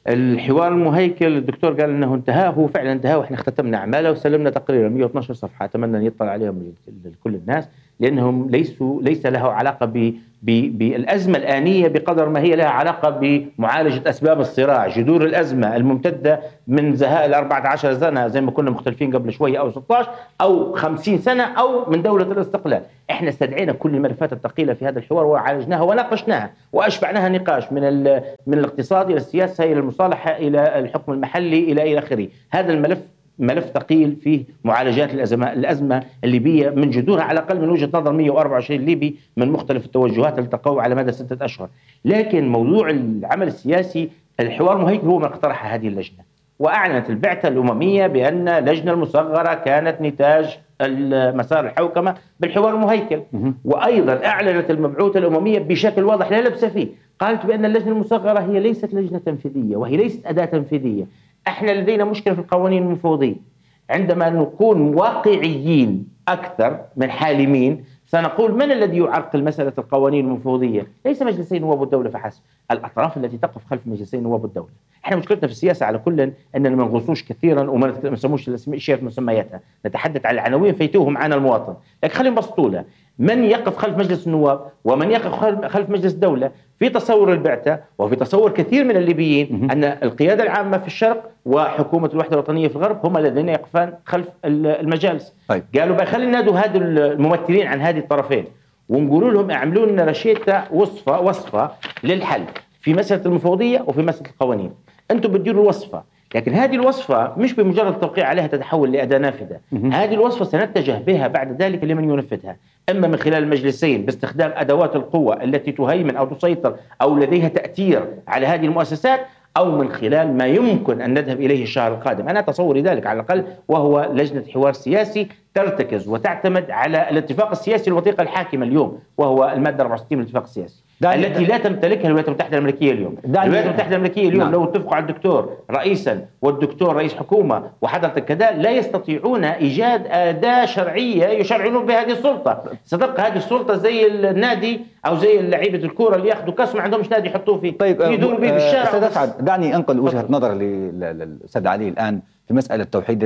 الحوار المهيكل الدكتور قال انه انتهى، هو فعلا انتهى، واحنا اختتمنا اعماله وسلمنا تقريرا مئة واثني عشر صفحه، اتمنى ان يطلع عليهم كل الناس، لانهم ليسوا ليس له علاقه ب بالازمه الانيه بقدر ما هي لها علاقه بمعالجه اسباب الصراع، جذور الازمه الممتده من زهاء ال أربعة عشر سنه زي ما كنا مختلفين قبل شويه، او ستة عشر او خمسين سنه، او من دوله الاستقلال. احنا استدعينا كل الملفات الثقيله في هذا الحوار وعالجناها وناقشناها واشبعناها نقاش، من من الاقتصاد الى السياسه الى المصالحه الى الحكم المحلي الى الى اخره. هذا الملف ملف ثقيل فيه معالجات الأزمة, الأزمة الليبية من جذورها، على الأقل من وجهة نظر مئة وأربعة وعشرين ليبي من مختلف التوجهات اللي التقوا على مدى ستة أشهر. لكن موضوع العمل السياسي، الحوار مهيكل هو من اقترح هذه اللجنة، وأعلنت البعثة الأممية بأن اللجنة المصغرة كانت نتاج مسار الحوكمة بالحوار المهيكل، وأيضا أعلنت المبعوثة الأممية بشكل واضح لا لبس فيه، قالت بأن اللجنة المصغرة هي ليست لجنة تنفيذية وهي ليست أداة تنفيذية. احنا لدينا مشكلة في القوانين المفوضية، عندما نكون واقعيين أكثر من حالمين سنقول من الذي يعرقل مسألة القوانين المفوضية؟ ليس مجلسي نواب الدولة فحسب، الأطراف التي تقف خلف مجلسي نواب الدولة. احنا مشكلتنا في السياسة على كل أننا ما نغوصوش كثيرا وما نسموش الأشياء في مسمياتها، نتحدث عن العناوين فيتوه معنا المواطن. لكن خلينا نبسطوا له، من يقف خلف مجلس النواب ومن يقف خلف مجلس الدولة في تصور البعثة وفي تصور كثير من الليبيين أن القيادة العامة في الشرق وحكومة الوحدة الوطنية في الغرب هم الذين يقفان خلف المجالس. طيب. قالوا بقى خلينا نادوا هذه الممثلين عن هذه الطرفين ونقولوا لهم اعملوا لنا رشيدة وصفة وصفة للحل في مسألة المفوضية وفي مسألة القوانين. أنتم بتديروا الوصفة، لكن هذه الوصفة مش بمجرد التوقيع عليها تتحول لأداة نافذة. هذه الوصفة سنتجه بها بعد ذلك لمن ينفذها، إما من خلال المجلسين باستخدام أدوات القوة التي تهيمن أو تسيطر أو لديها تأثير على هذه المؤسسات، أو من خلال ما يمكن أن نذهب إليه الشهر القادم. أنا تصوري ذلك على الأقل، وهو لجنة حوار سياسي ترتكز وتعتمد على الاتفاق السياسي الوثيقة الحاكمة اليوم، وهو المادة أربعة وستين من الاتفاق السياسي التي لا تمتلكها الولايات المتحدة الأمريكية اليوم. الولايات المتحدة الأمريكية اليوم نعم. لو اتفقوا على الدكتور رئيسا والدكتور رئيس حكومة وحضرتك كذا، لا يستطيعون إيجاد أداة شرعية يشرعون بهذه السلطة. ستبقى هذه السلطة زي النادي أو زي لعيبة الكورة اللي يأخذوا كاس ما عندهمش نادي يحطوه فيه، طيب يدوروا به بالشارع. أستاذ أسعد، دعني أنقل وجهة نظر للأستاذ علي الآن في مسألة توحيد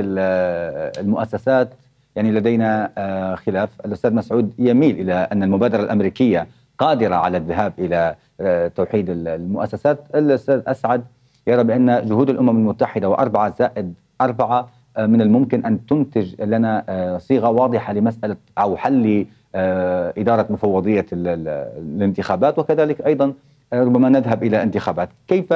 المؤسسات. يعني لدينا خلاف، الأستاذ مسعود يميل إلى أن المبادرة الأمريكية قادرة على الذهاب إلى توحيد المؤسسات. الأستاذ أسعد يرى بأن جهود الأمم المتحدة وأربعة زائد أربعة من الممكن أن تنتج لنا صيغة واضحة لمسألة أو حل إدارة مفوضية الانتخابات، وكذلك أيضا ربما نذهب إلى انتخابات. كيف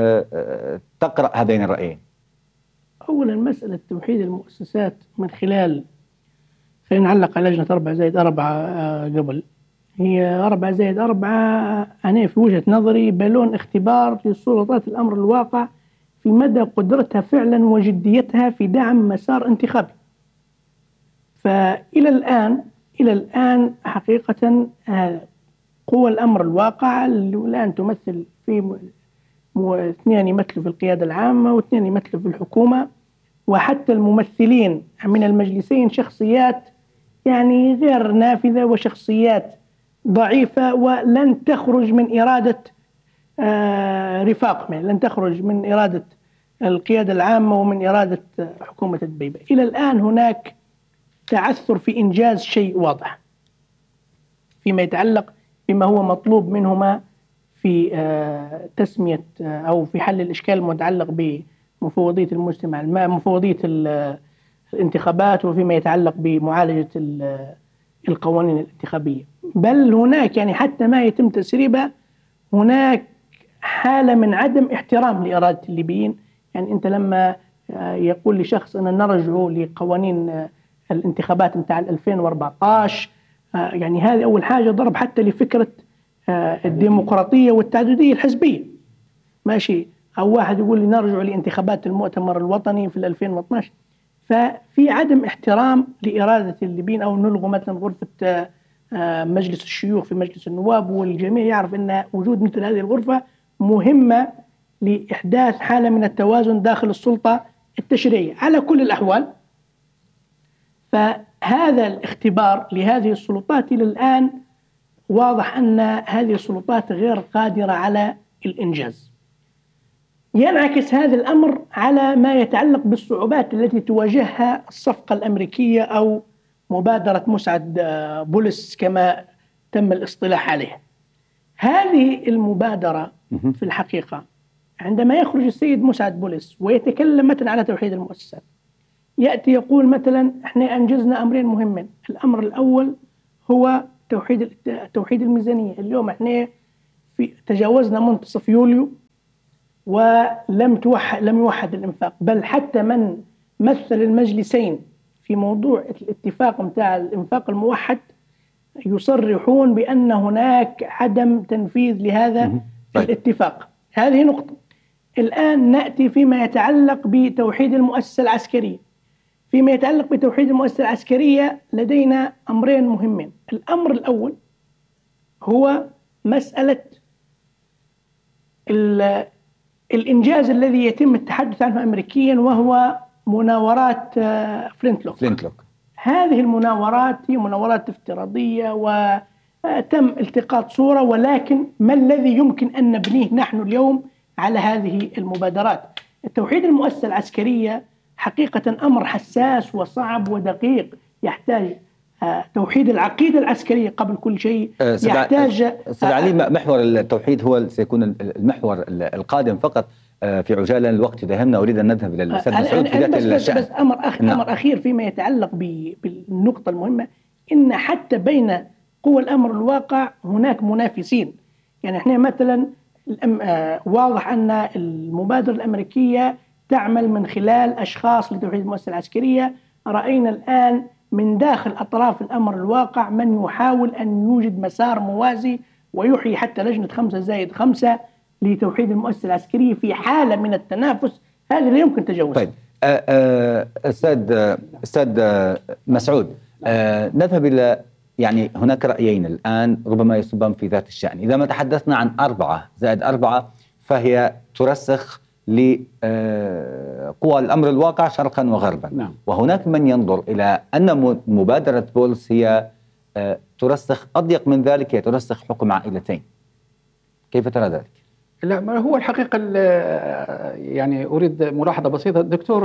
تقرأ هذين الرأيين؟ أولا مسألة توحيد المؤسسات من خلال، خلينا نعلق على لجنة أربعة زائد أربعة قبل. هي أربعة زائد أربعة أنا في وجهة نظري بالون اختبار لسلطات الأمر الواقع في مدى قدرتها فعلا وجديتها في دعم مسار انتخابي. فإلى الآن إلى الآن حقيقة قوى الأمر الواقع الآن تمثل في اثنين يمثلوا في القيادة العامة واثنين يمثلوا في الحكومة، وحتى الممثلين من المجلسين شخصيات يعني غير نافذة وشخصيات ضعيفة ولن تخرج من إرادة آه رفاقهم، يعني لن تخرج من إرادة القيادة العامة ومن إرادة حكومة الدبيبة. إلى الآن هناك تعثر في إنجاز شيء واضح فيما يتعلق بما هو مطلوب منهما في آه تسمية آه أو في حل الإشكال المتعلق بمفوضية المجتمع الماء، مفوضية الانتخابات، وفيما يتعلق بمعالجة القوانين الانتخابية. بل هناك يعني حتى ما يتم تسريبها هناك حالة من عدم احترام لإرادة الليبيين. يعني أنت لما يقول لشخص أن نرجع لقوانين الانتخابات متاع ألفين وأربعة عشر، يعني هذه أول حاجة ضرب حتى لفكرة الديمقراطية والتعددية الحزبية، ماشي. أو واحد يقول لي نرجع لانتخابات المؤتمر الوطني في ألفين واثني عشر. ففي عدم احترام لإرادة الليبيين، أو نلغوا مثلا غرفة مجلس الشيوخ في مجلس النواب، والجميع يعرف أن وجود مثل هذه الغرفة مهمة لإحداث حالة من التوازن داخل السلطة التشريعية على كل الأحوال. فهذا الاختبار لهذه السلطات إلى الآن واضح أن هذه السلطات غير قادرة على الإنجاز. ينعكس هذا الأمر على ما يتعلق بالصعوبات التي تواجهها الصفقة الأمريكية أو مبادرة مسعد بولس كما تم الاصطلاح عليها. هذه المبادرة في الحقيقة عندما يخرج السيد مسعد بولس ويتكلم مثلا على توحيد المؤسسات، يأتي يقول مثلا احنا أنجزنا أمرين مهمين. الأمر الأول هو توحيد توحيد الميزانية. اليوم احنا في تجاوزنا منتصف يوليو ولم توحد لم يوحد الإنفاق، بل حتى من مثل المجلسين في موضوع الاتفاق متاع الإنفاق الموحد يصرحون بأن هناك عدم تنفيذ لهذا الاتفاق. هذه نقطة. الآن نأتي فيما يتعلق بتوحيد المؤسسة العسكرية. فيما يتعلق بتوحيد المؤسسة العسكرية لدينا أمرين مهمين. الأمر الأول هو مسألة الإنجاز الذي يتم التحدث عنه أمريكيا، وهو مناورات فلينتلوك. فلينتلوك هذه المناورات هي مناورات افتراضية وتم التقاط صورة، ولكن ما الذي يمكن أن نبنيه نحن اليوم على هذه المبادرات؟ التوحيد المؤسسة العسكرية حقيقة أمر حساس وصعب ودقيق، يحتاج توحيد العقيدة العسكرية قبل كل شيء. يحتاج أستاذ علي، محور التوحيد هو سيكون المحور القادم فقط. في عجالة الوقت يدهمنا، أريد أن نذهب إلى الأستاذ مسعود في ذات الشأن. بس أمر, أخ... نعم. أمر أخير فيما يتعلق بالنقطة المهمة، إن حتى بين قوى الأمر الواقع هناك منافسين. يعني إحنا مثلا الأم... آه واضح أن المبادرة الأمريكية تعمل من خلال أشخاص لتوحيد المؤسسة العسكرية. رأينا الآن من داخل أطراف الأمر الواقع من يحاول أن يوجد مسار موازي ويحيي حتى لجنة خمسة زائد خمسة لتوحيد المؤسسة العسكرية في حالة من التنافس. هذا لا يمكن تجاوزه. طيب أستاذ أستاذ مسعود، أه نذهب إلى يعني هناك رأيين الآن ربما يصبان في ذات الشأن. إذا ما تحدثنا عن أربعة زائد أربعة فهي ترسخ لقوى الأمر الواقع شرقا وغربا. نعم. وهناك من ينظر إلى أن مبادرة بولس هي أه ترسخ أضيق من ذلك، هي ترسخ حكم عائلتين. كيف ترى ذلك؟ لا، ما هو الحقيقة يعني أريد ملاحظة بسيطة. الدكتور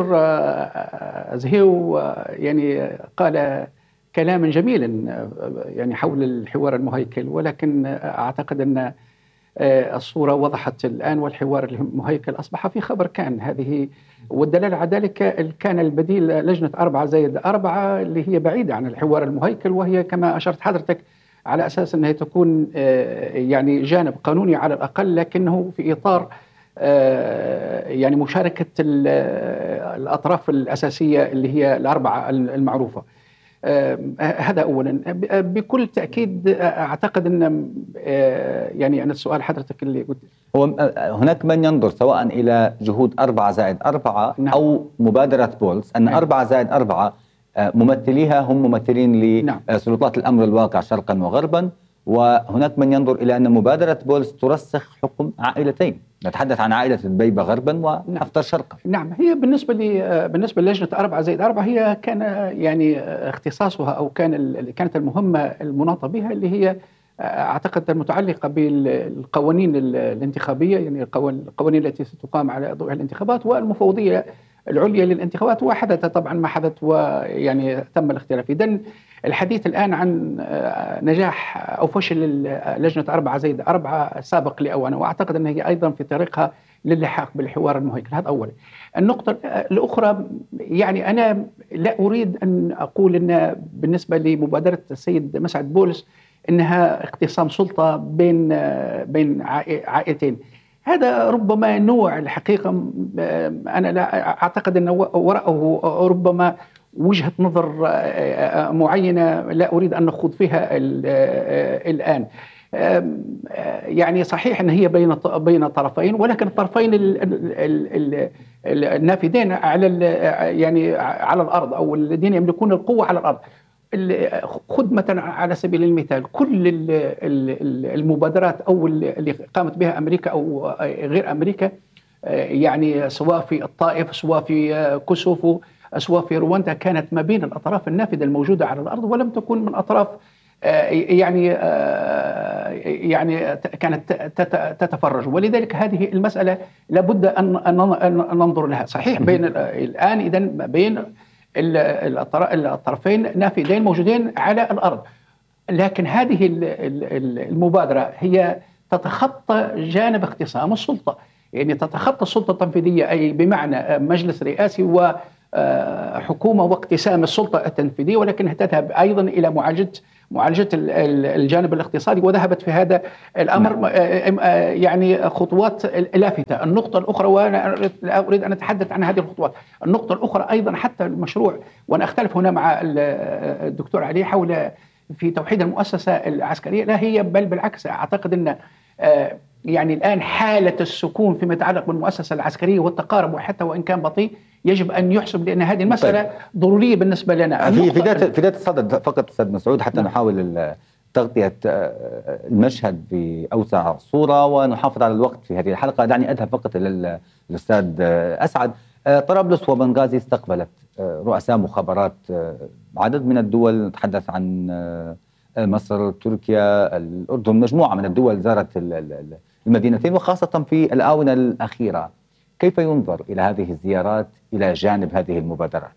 زهيو يعني قال كلاما جميلا يعني حول الحوار المهيكل، ولكن أعتقد أن الصورة وضحت الآن، والحوار المهيكل أصبح في خبر كان. هذه والدلالة على ذلك كان البديل لجنة أربعة زائد أربعة اللي هي بعيدة عن الحوار المهيكل، وهي كما أشرت حضرتك على أساس أنها تكون يعني جانب قانوني على الأقل، لكنه في إطار يعني مشاركة الأطراف الأساسية اللي هي الأربعة المعروفة. هذا أولا. بكل تأكيد أعتقد أن يعني أنا السؤال حضرتك اللي قلت هو هناك من ينظر سواء إلى جهود أربعة زائد أربعة نعم. أو مبادرة بولس أن نعم. أربعة زائد أربعة ممثليها هم ممثلين لسلطات الأمر الواقع شرقا وغربا، وهناك من ينظر إلى أن مبادرة بولس ترسخ حكم عائلتين. نتحدث عن عائلة الدبيبة غربا وحفتر شرقا. نعم. هي بالنسبة لي بالنسبة للجنة أربعة زائد أربعة هي كان يعني اختصاصها أو كان كانت المهمة المناطة بها اللي هي أعتقد المتعلقة بالقوانين الانتخابية، يعني القوانين التي ستقام على ضوء الانتخابات والمفوضية العليا للانتخابات. وحدث طبعا ما حدث ويعني تم الاختلاف. إذن الحديث الآن عن نجاح أو فشل لجنة أربعة زائد أربعة سابق لأوانه، وأعتقد أنها هي أيضا في طريقها للحاق بالحوار المهيكل. هذا أولا. النقطة الأخرى، يعني أنا لا أريد أن أقول أن بالنسبة لمبادرة السيد مسعد بولس أنها اختصام سلطة بين بين عائلتين. هذا ربما نوع الحقيقة أنا لا أعتقد أن وراءه ربما وجهة نظر معينة لا أريد أن نخوض فيها الآن. يعني صحيح أن هي بين بين طرفين، ولكن الطرفين النافذين على يعني على الأرض أو الذين يملكون القوة على الأرض. خذ مثلا على سبيل المثال كل المبادرات أو اللي قامت بها أمريكا أو غير أمريكا، يعني سواء في الطائف سواء في كوسوفو سواء في رواندا، كانت ما بين الأطراف النافذة الموجودة على الأرض ولم تكن من أطراف يعني يعني كانت تتفرج. ولذلك هذه المسألة لابد أن ننظر لها. صحيح بين الآن إذا بين الطرفين نافذين موجودين على الأرض، لكن هذه المبادرة هي تتخطى جانب اختصام السلطة، يعني تتخطى السلطة التنفيذية، أي بمعنى مجلس رئاسي وحكومة واقتسام السلطة التنفيذية، ولكنها تذهب أيضا إلى معالجة معالجة الجانب الاقتصادي، وذهبت في هذا الأمر يعني خطوات لافتة. النقطة الأخرى، وأنا أريد أن أتحدث عن هذه الخطوات، النقطة الأخرى أيضا حتى المشروع، وأنا أختلف هنا مع الدكتور علي حول في توحيد المؤسسة العسكرية، لا هي بل بالعكس. أعتقد أن يعني الآن حالة السكون فيما يتعلق بالمؤسسة العسكرية والتقارب، وحتى وإن كان بطيء يجب أن يحسب، لأن هذه المسألة طيب. ضرورية بالنسبة لنا. في في بداية في بداية الصدد فقط أستاذ مسعود، حتى نعم. نحاول تغطية المشهد بأوسع صورة ونحافظ على الوقت في هذه الحلقة. دعني أذهب فقط إلى الأستاذ أسعد. طرابلس وبنغازي استقبلت رؤساء مخابرات عدد من الدول، نتحدث عن مصر، تركيا، الأردن، مجموعة من الدول زارت المدينتين، وخاصة في الآونة الأخيرة. كيف ينظر إلى هذه الزيارات إلى جانب هذه المبادرات؟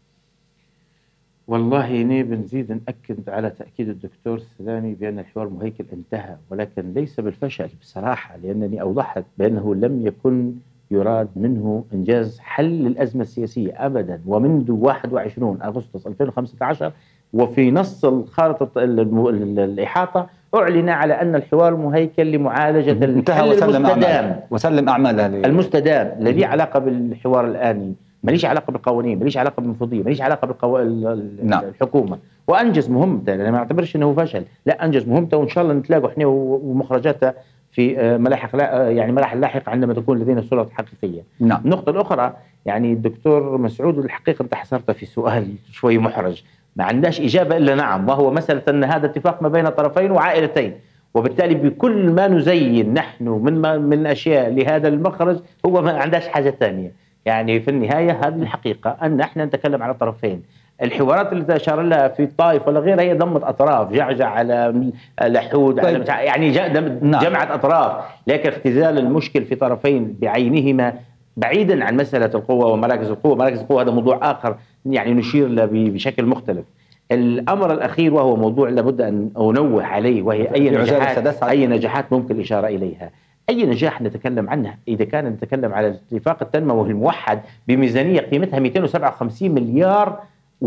والله إني بنزيد نأكد على تأكيد الدكتور السلامي بأن الحوار المهيكل انتهى، ولكن ليس بالفشل بصراحة، لأنني أوضحت بأنه لم يكن يراد منه إنجاز حل للأزمة السياسية أبدا. ومنذ واحد وعشرين أغسطس ألفين وخمسة عشر وفي نص الخارطة الإحاطة أعلن على أن الحوار المهيكل لمعالجة الحل المستدام وسلم أعمالها المستدام. لا لي علاقة بالحوار الآني، ماليش علاقة بالقوانين، ماليش علاقة بالمفوضية، ماليش علاقة بالقو... نعم. الحكومة. وأنجز مهمته، أنا ما أعتبرش أنه فشل، لا أنجز مهمته، وإن شاء الله نتلاقوا إحنا ومخرجاتها في ملاحق يعني مراحل لاحقة عندما تكون لدينا صورة حقيقية. نعم. النقطة الأخرى، يعني الدكتور مسعود الحقيقة أنت حصرت في سؤال شوي محرج، ما عندهاش إجابة إلا نعم، وهو مسألة أن هذا اتفاق ما بين طرفين وعائلتين، وبالتالي بكل ما نزين نحن من من أشياء لهذا المخرج هو ما عندهاش حاجة ثانية. يعني في النهاية هذه الحقيقة أن احنا نتكلم على طرفين. الحوارات اللي أشار لها في الطائف ولا غيرها هي ضمت أطراف، جعجع على لحود طيب. على يعني جمعت أطراف، لكن اختزال المشكل في طرفين بعينهما بعيدا عن مسألة القوة ومراكز القوة. مراكز القوة هذا موضوع آخر يعني نشير له بشكل مختلف. الأمر الأخير وهو موضوع لابد أن أنوه عليه، وهي أي نجاحات أي نجاحات ممكن الإشارة إليها. أي نجاح نتكلم عنه إذا كان نتكلم على الاتفاق التنموي الموحد بميزانية قيمتها مئتين وسبعة وخمسين مليار،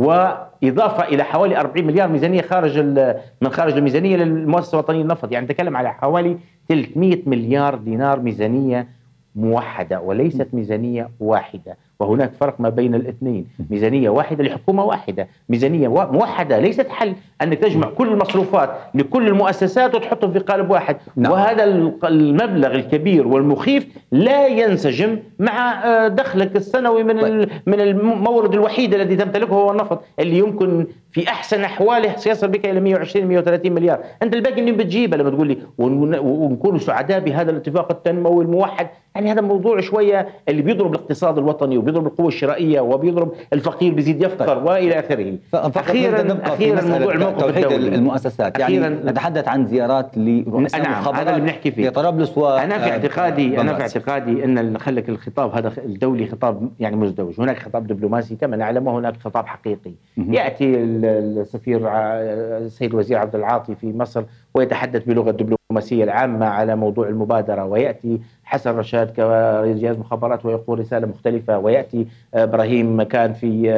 وإضافة إلى حوالي أربعين مليار ميزانية خارج من خارج الميزانية للمؤسسة الوطنية للنفط، يعني نتكلم على حوالي ثلاثمئة مليار دينار ميزانية موحدة وليست ميزانية واحدة. وهناك فرق ما بين الاثنين، ميزانية واحدة لحكومة واحدة، ميزانية موحدة ليست حل أنك تجمع كل المصروفات لكل المؤسسات وتحطهم في قالب واحد. نعم. وهذا المبلغ الكبير والمخيف لا ينسجم مع دخلك السنوي من من المورد الوحيد الذي تمتلكه هو النفط، اللي يمكن في أحسن أحواله سيصل بك إلى مئة وعشرين مئة وثلاثين مليار. أنت الباقي اللي بتجيبه لما تقول لي ونكون سعداء بهذا الاتفاق التنموي الموحد، يعني هذا موضوع شوية اللي بيضرب الاقتصاد الوطني وبيضرب القوة الشرائية وبيضرب الفقير بيزيد يفقر وإلى آخره. أخيرا أخيرا موضوع الموقف الدولي المؤسسات، يعني نتحدث عن زيارات لرؤساء نعم المخابرات هذا اللي بنحكي فيه. طرابلس و أنا في اعتقادي أنا في اعتقادي أن خلك الخطاب هذا الدولي خطاب يعني مزدوج، هناك خطاب دبلوماسي كما نعلم وهناك خطاب حقيقي. يأتي السفير السيد الوزير عبد العاطي في مصر ويتحدث بلغة الدبلوماسية العامة على موضوع المبادرة، ويأتي حسن رشاد كرئيس جهاز مخابرات ويقول رسالة مختلفة، ويأتي إبراهيم كان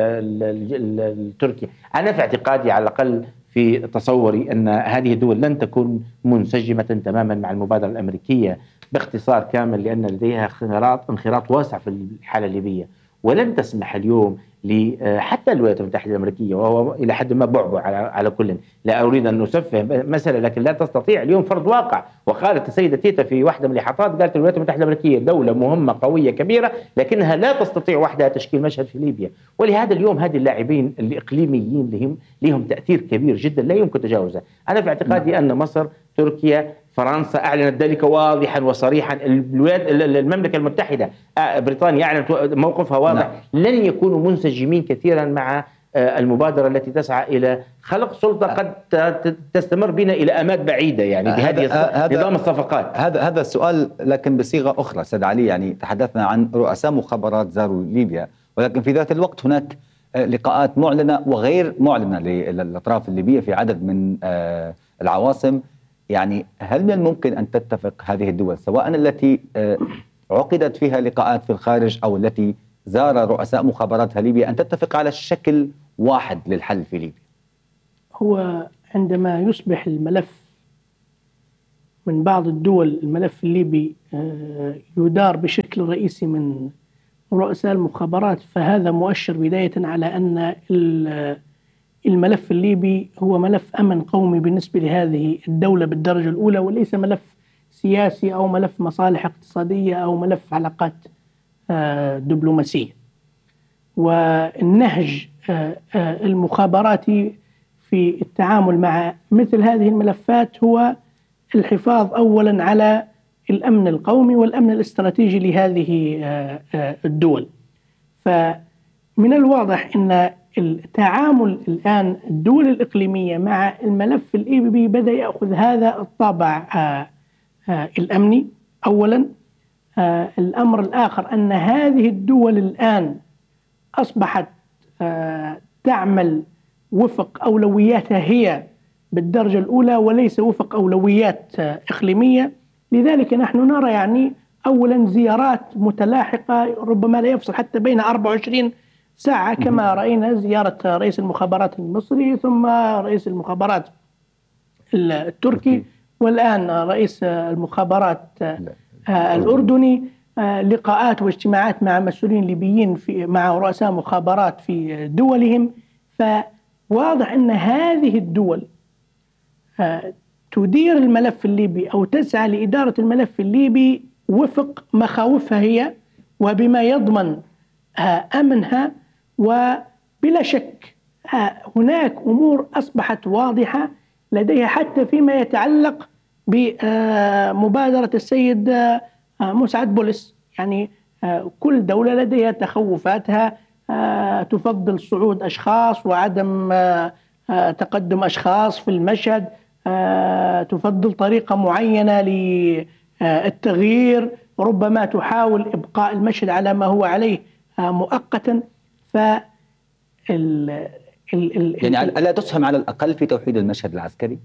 في تركيا. أنا في اعتقادي على الأقل في تصوري أن هذه الدول لن تكون منسجمة تماما مع المبادرة الأمريكية باختصار كامل، لأن لديها انخراط انخراط واسع في الحالة الليبية، ولن تسمح اليوم حتى الولايات المتحدة الأمريكية وهو إلى حد ما بعبع على على كل. لا أريد أن نسفه مسألة، لكن لا تستطيع اليوم فرض واقع. وقالت السيدة تيتا في واحدة من الإحاطات، قالت الولايات المتحدة الأمريكية دولة مهمة قوية كبيرة لكنها لا تستطيع وحدها تشكيل مشهد في ليبيا. ولهذا اليوم هذه اللاعبين الإقليميين لهم لهم تأثير كبير جدا لا يمكن تجاوزه. أنا في اعتقادي أن مصر، تركيا، فرنسا أعلنت ذلك واضحا وصريحا، المملكة المتحدة بريطانيا أعلنت موقفها واضح. نعم. لن يكونوا منسجمين كثيرا مع المبادرة التي تسعى إلى خلق سلطة قد تستمر بنا إلى آماد بعيدة يعني بهذه نظام الصفقات. هذا هذا السؤال لكن بصيغة أخرى أستاذ علي. يعني تحدثنا عن رؤساء مخابرات زاروا ليبيا، ولكن في ذات الوقت هناك لقاءات معلنة وغير معلنة للأطراف الليبية في عدد من العواصم. يعني هل من الممكن أن تتفق هذه الدول سواء التي عقدت فيها لقاءات في الخارج أو التي زار رؤساء مخابراتها ليبيا أن تتفق على شكل واحد للحل في ليبيا؟ هو عندما يصبح الملف من بعض الدول، الملف الليبي يدار بشكل رئيسي من رؤساء المخابرات، فهذا مؤشر بداية على أن الملف الليبي هو ملف أمن قومي بالنسبة لهذه الدولة بالدرجة الأولى، وليس ملف سياسي أو ملف مصالح اقتصادية أو ملف علاقات دبلوماسية. والنهج المخابراتي في التعامل مع مثل هذه الملفات هو الحفاظ أولا على الأمن القومي والأمن الاستراتيجي لهذه الدول. فمن الواضح أن التعامل الآن الدول الإقليمية مع الملف الليبي بدأ يأخذ هذا الطابع الأمني أولا. الأمر الآخر أن هذه الدول الآن أصبحت تعمل وفق أولوياتها هي بالدرجة الأولى وليس وفق أولويات إقليمية. لذلك نحن نرى يعني أولا زيارات متلاحقة ربما لا يفصل حتى بين أربع وعشرين ساعة، كما رأينا زيارة رئيس المخابرات المصري ثم رئيس المخابرات التركي والآن رئيس المخابرات الأردني، لقاءات واجتماعات مع مسؤولين ليبيين في مع رؤساء مخابرات في دولهم. فواضح أن هذه الدول تدير الملف الليبي أو تسعى لإدارة الملف الليبي وفق مخاوفها هي وبما يضمن أمنها. وبلا شك هناك أمور أصبحت واضحة لديها حتى فيما يتعلق بمبادرة السيد مسعد بولس. يعني كل دولة لديها تخوفاتها، تفضل صعود أشخاص وعدم تقدم أشخاص في المشهد، تفضل طريقة معينة للتغيير، ربما تحاول إبقاء المشهد على ما هو عليه مؤقتا. ف يعني ألا تسهم على الأقل في توحيد المشهد العسكري؟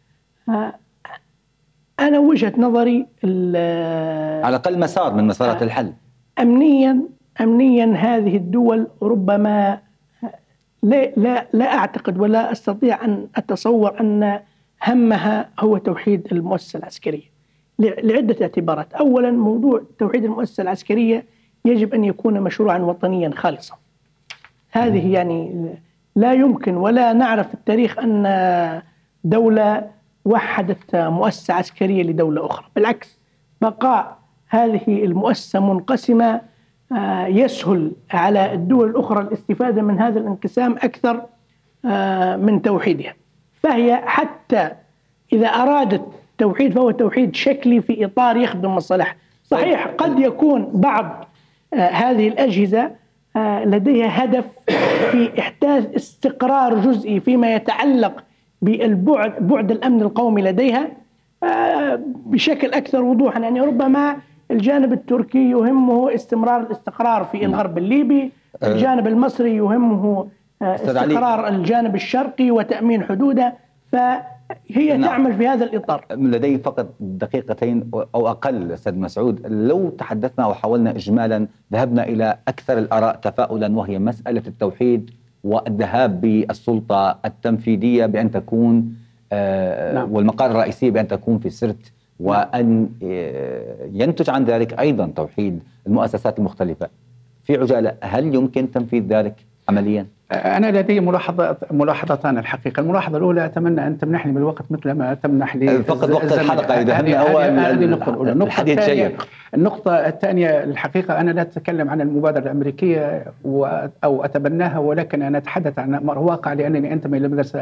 أنا وجهة نظري على الأقل مسار من مسارات الحل. أمنيا أمنيا هذه الدول ربما لا, لا, لا أعتقد ولا أستطيع أن أتصور أن همها هو توحيد المؤسسة العسكرية لعدة اعتبارات. أولا موضوع توحيد المؤسسة العسكرية يجب أن يكون مشروعا وطنيا خالصا. هذه يعني لا يمكن ولا نعرف في التاريخ أن دولة وحدت مؤسسة عسكرية لدولة أخرى. بالعكس، بقاء هذه المؤسسة منقسمة يسهل على الدول الأخرى الاستفادة من هذا الانقسام أكثر من توحيدها. فهي حتى إذا أرادت توحيد فهو توحيد شكلي في إطار يخدم مصالحها. صحيح قد يكون بعض هذه الأجهزة لديها هدف في إحداث استقرار جزئي فيما يتعلق بالبعد بعد الأمن القومي لديها بشكل أكثر وضوحا. يعني ربما الجانب التركي يهمه استمرار الاستقرار في الغرب الليبي، الجانب المصري يهمه استقرار الجانب الشرقي وتأمين حدوده، فهي تعمل في هذا الإطار. لدي فقط دقيقتين أو أقل أستاذ مسعود. لو تحدثنا وحاولنا إجمالا ذهبنا إلى أكثر الآراء تفاؤلا، وهي مسألة التوحيد والذهاب بالسلطة التنفيذية بأن تكون آه نعم. والمقار الرئيسي بأن تكون في سرت، وأن ينتج عن ذلك أيضا توحيد المؤسسات المختلفة. في عجالة، هل يمكن تنفيذ ذلك عمليا؟ أنا لدي ملاحظة ملاحظتان الحقيقة. الملاحظة الأولى أتمنى أن تمنحني بالوقت مثل ما تمنح لي فقط وقت الحلقة إذا هم هو هذه النقطة الأولى. النقطة الثانية النقطة الثانية الحقيقة أنا لا أتكلم عن المبادرة الأمريكية أو أتبناها، ولكن أنا أتحدث عن أمر واقع لأنني أنتمي إلى المدرسة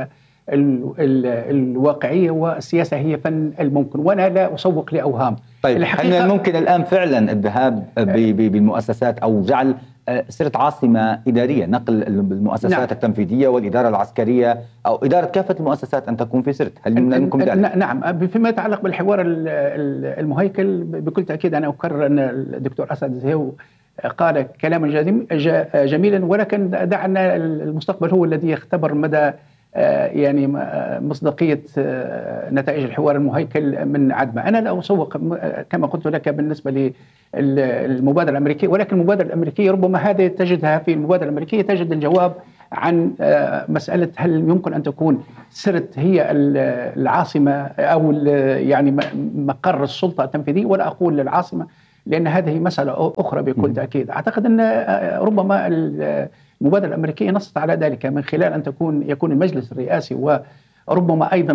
ال ال الواقعية، والسياسة هي فن الممكن، وأنا لا أسوق لأوهام. طيب هل من الممكن الآن فعلا الذهاب بالمؤسسات أو جعل صرت عاصمة إدارية، نقل المؤسسات نعم. التنفيذية والإدارة العسكرية أو إدارة كافة المؤسسات أن تكون في سرت؟ هل من الممكن ذلك؟ نعم. فيما يتعلق بالحوار المهيكل بكل تأكيد أنا أكرر أن الدكتور أسعد زهيو قال كلاما جميلا، ولكن دعنا المستقبل هو الذي يختبر مدى يعني مصداقية نتائج الحوار المهيكل من عدمه. أنا لا أسوق كما قلت لك بالنسبة للمبادرة الأمريكية، ولكن المبادرة الأمريكية ربما هذه تجدها في المبادرة الأمريكية تجد الجواب عن مسألة هل يمكن أن تكون سرت هي العاصمة أو يعني مقر السلطة التنفيذية، ولا أقول العاصمة لأن هذه مسألة أخرى بكل تأكيد. أعتقد أن ربما المبادرة الأمريكية نصت على ذلك من خلال أن تكون يكون المجلس الرئاسي وربما أيضا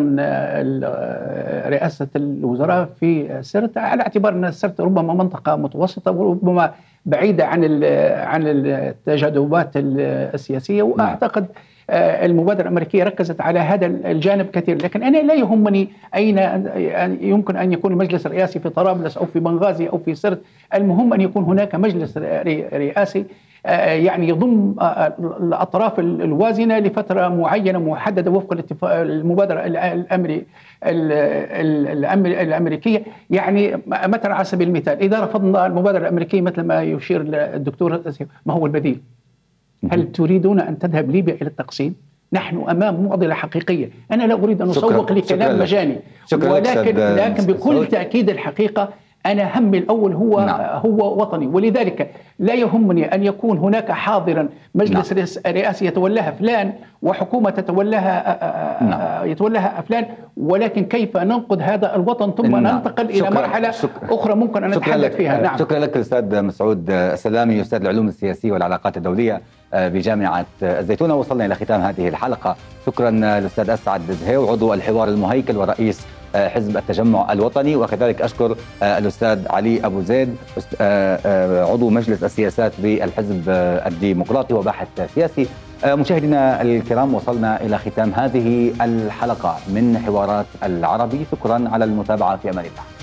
رئاسة الوزراء في سرت، على اعتبار أن سرت ربما منطقة متوسطة وربما بعيدة عن عن التجاذبات السياسية. وأعتقد المبادرة الأمريكية ركزت على هذا الجانب كثير، لكن أنا لا يهمني أين يمكن أن يكون المجلس الرئاسي في طرابلس أو في بنغازي أو في سرت. المهم أن يكون هناك مجلس رئاسي يعني يضم الأطراف الوازنة لفترة معينة محددة وفق الاتفاق المبادرة الأمري الأمريكية. يعني مثلا على سبيل المثال إذا رفضنا المبادرة الأمريكية مثل ما يشير الدكتور، ما هو البديل؟ هل تريدون أن تذهب ليبيا إلى التقسيم؟ نحن أمام معضلة حقيقية. أنا لا أريد أن أسوق لكلام مجاني، ولكن لكن بكل تأكيد الحقيقة أنا همي الأول هو نعم. هو وطني، ولذلك لا يهمني أن يكون هناك حاضرا مجلس نعم. رئاسي يتولاها فلان وحكومة تتولاها نعم. يتولاها فلان، ولكن كيف ننقذ هذا الوطن ثم نعم. ننتقل إلى شكرا. مرحلة شكرا. أخرى ممكن أن نتحدث فيها. نعم. شكرا لك الأستاذ مسعود السلامي، أستاذ العلوم السياسية والعلاقات الدولية بجامعة الزيتونة. وصلنا إلى ختام هذه الحلقة. شكرا للأستاذ أسعد زهيو عضو الحوار المهيكل ورئيس حزب التجمع الوطني، وكذلك أشكر الأستاذ علي أبو زيد عضو مجلس السياسات بالحزب الديمقراطي وباحث سياسي. مشاهدينا الكرام، وصلنا إلى ختام هذه الحلقة من حوارات العربي. شكرا على المتابعة، في أمان الله.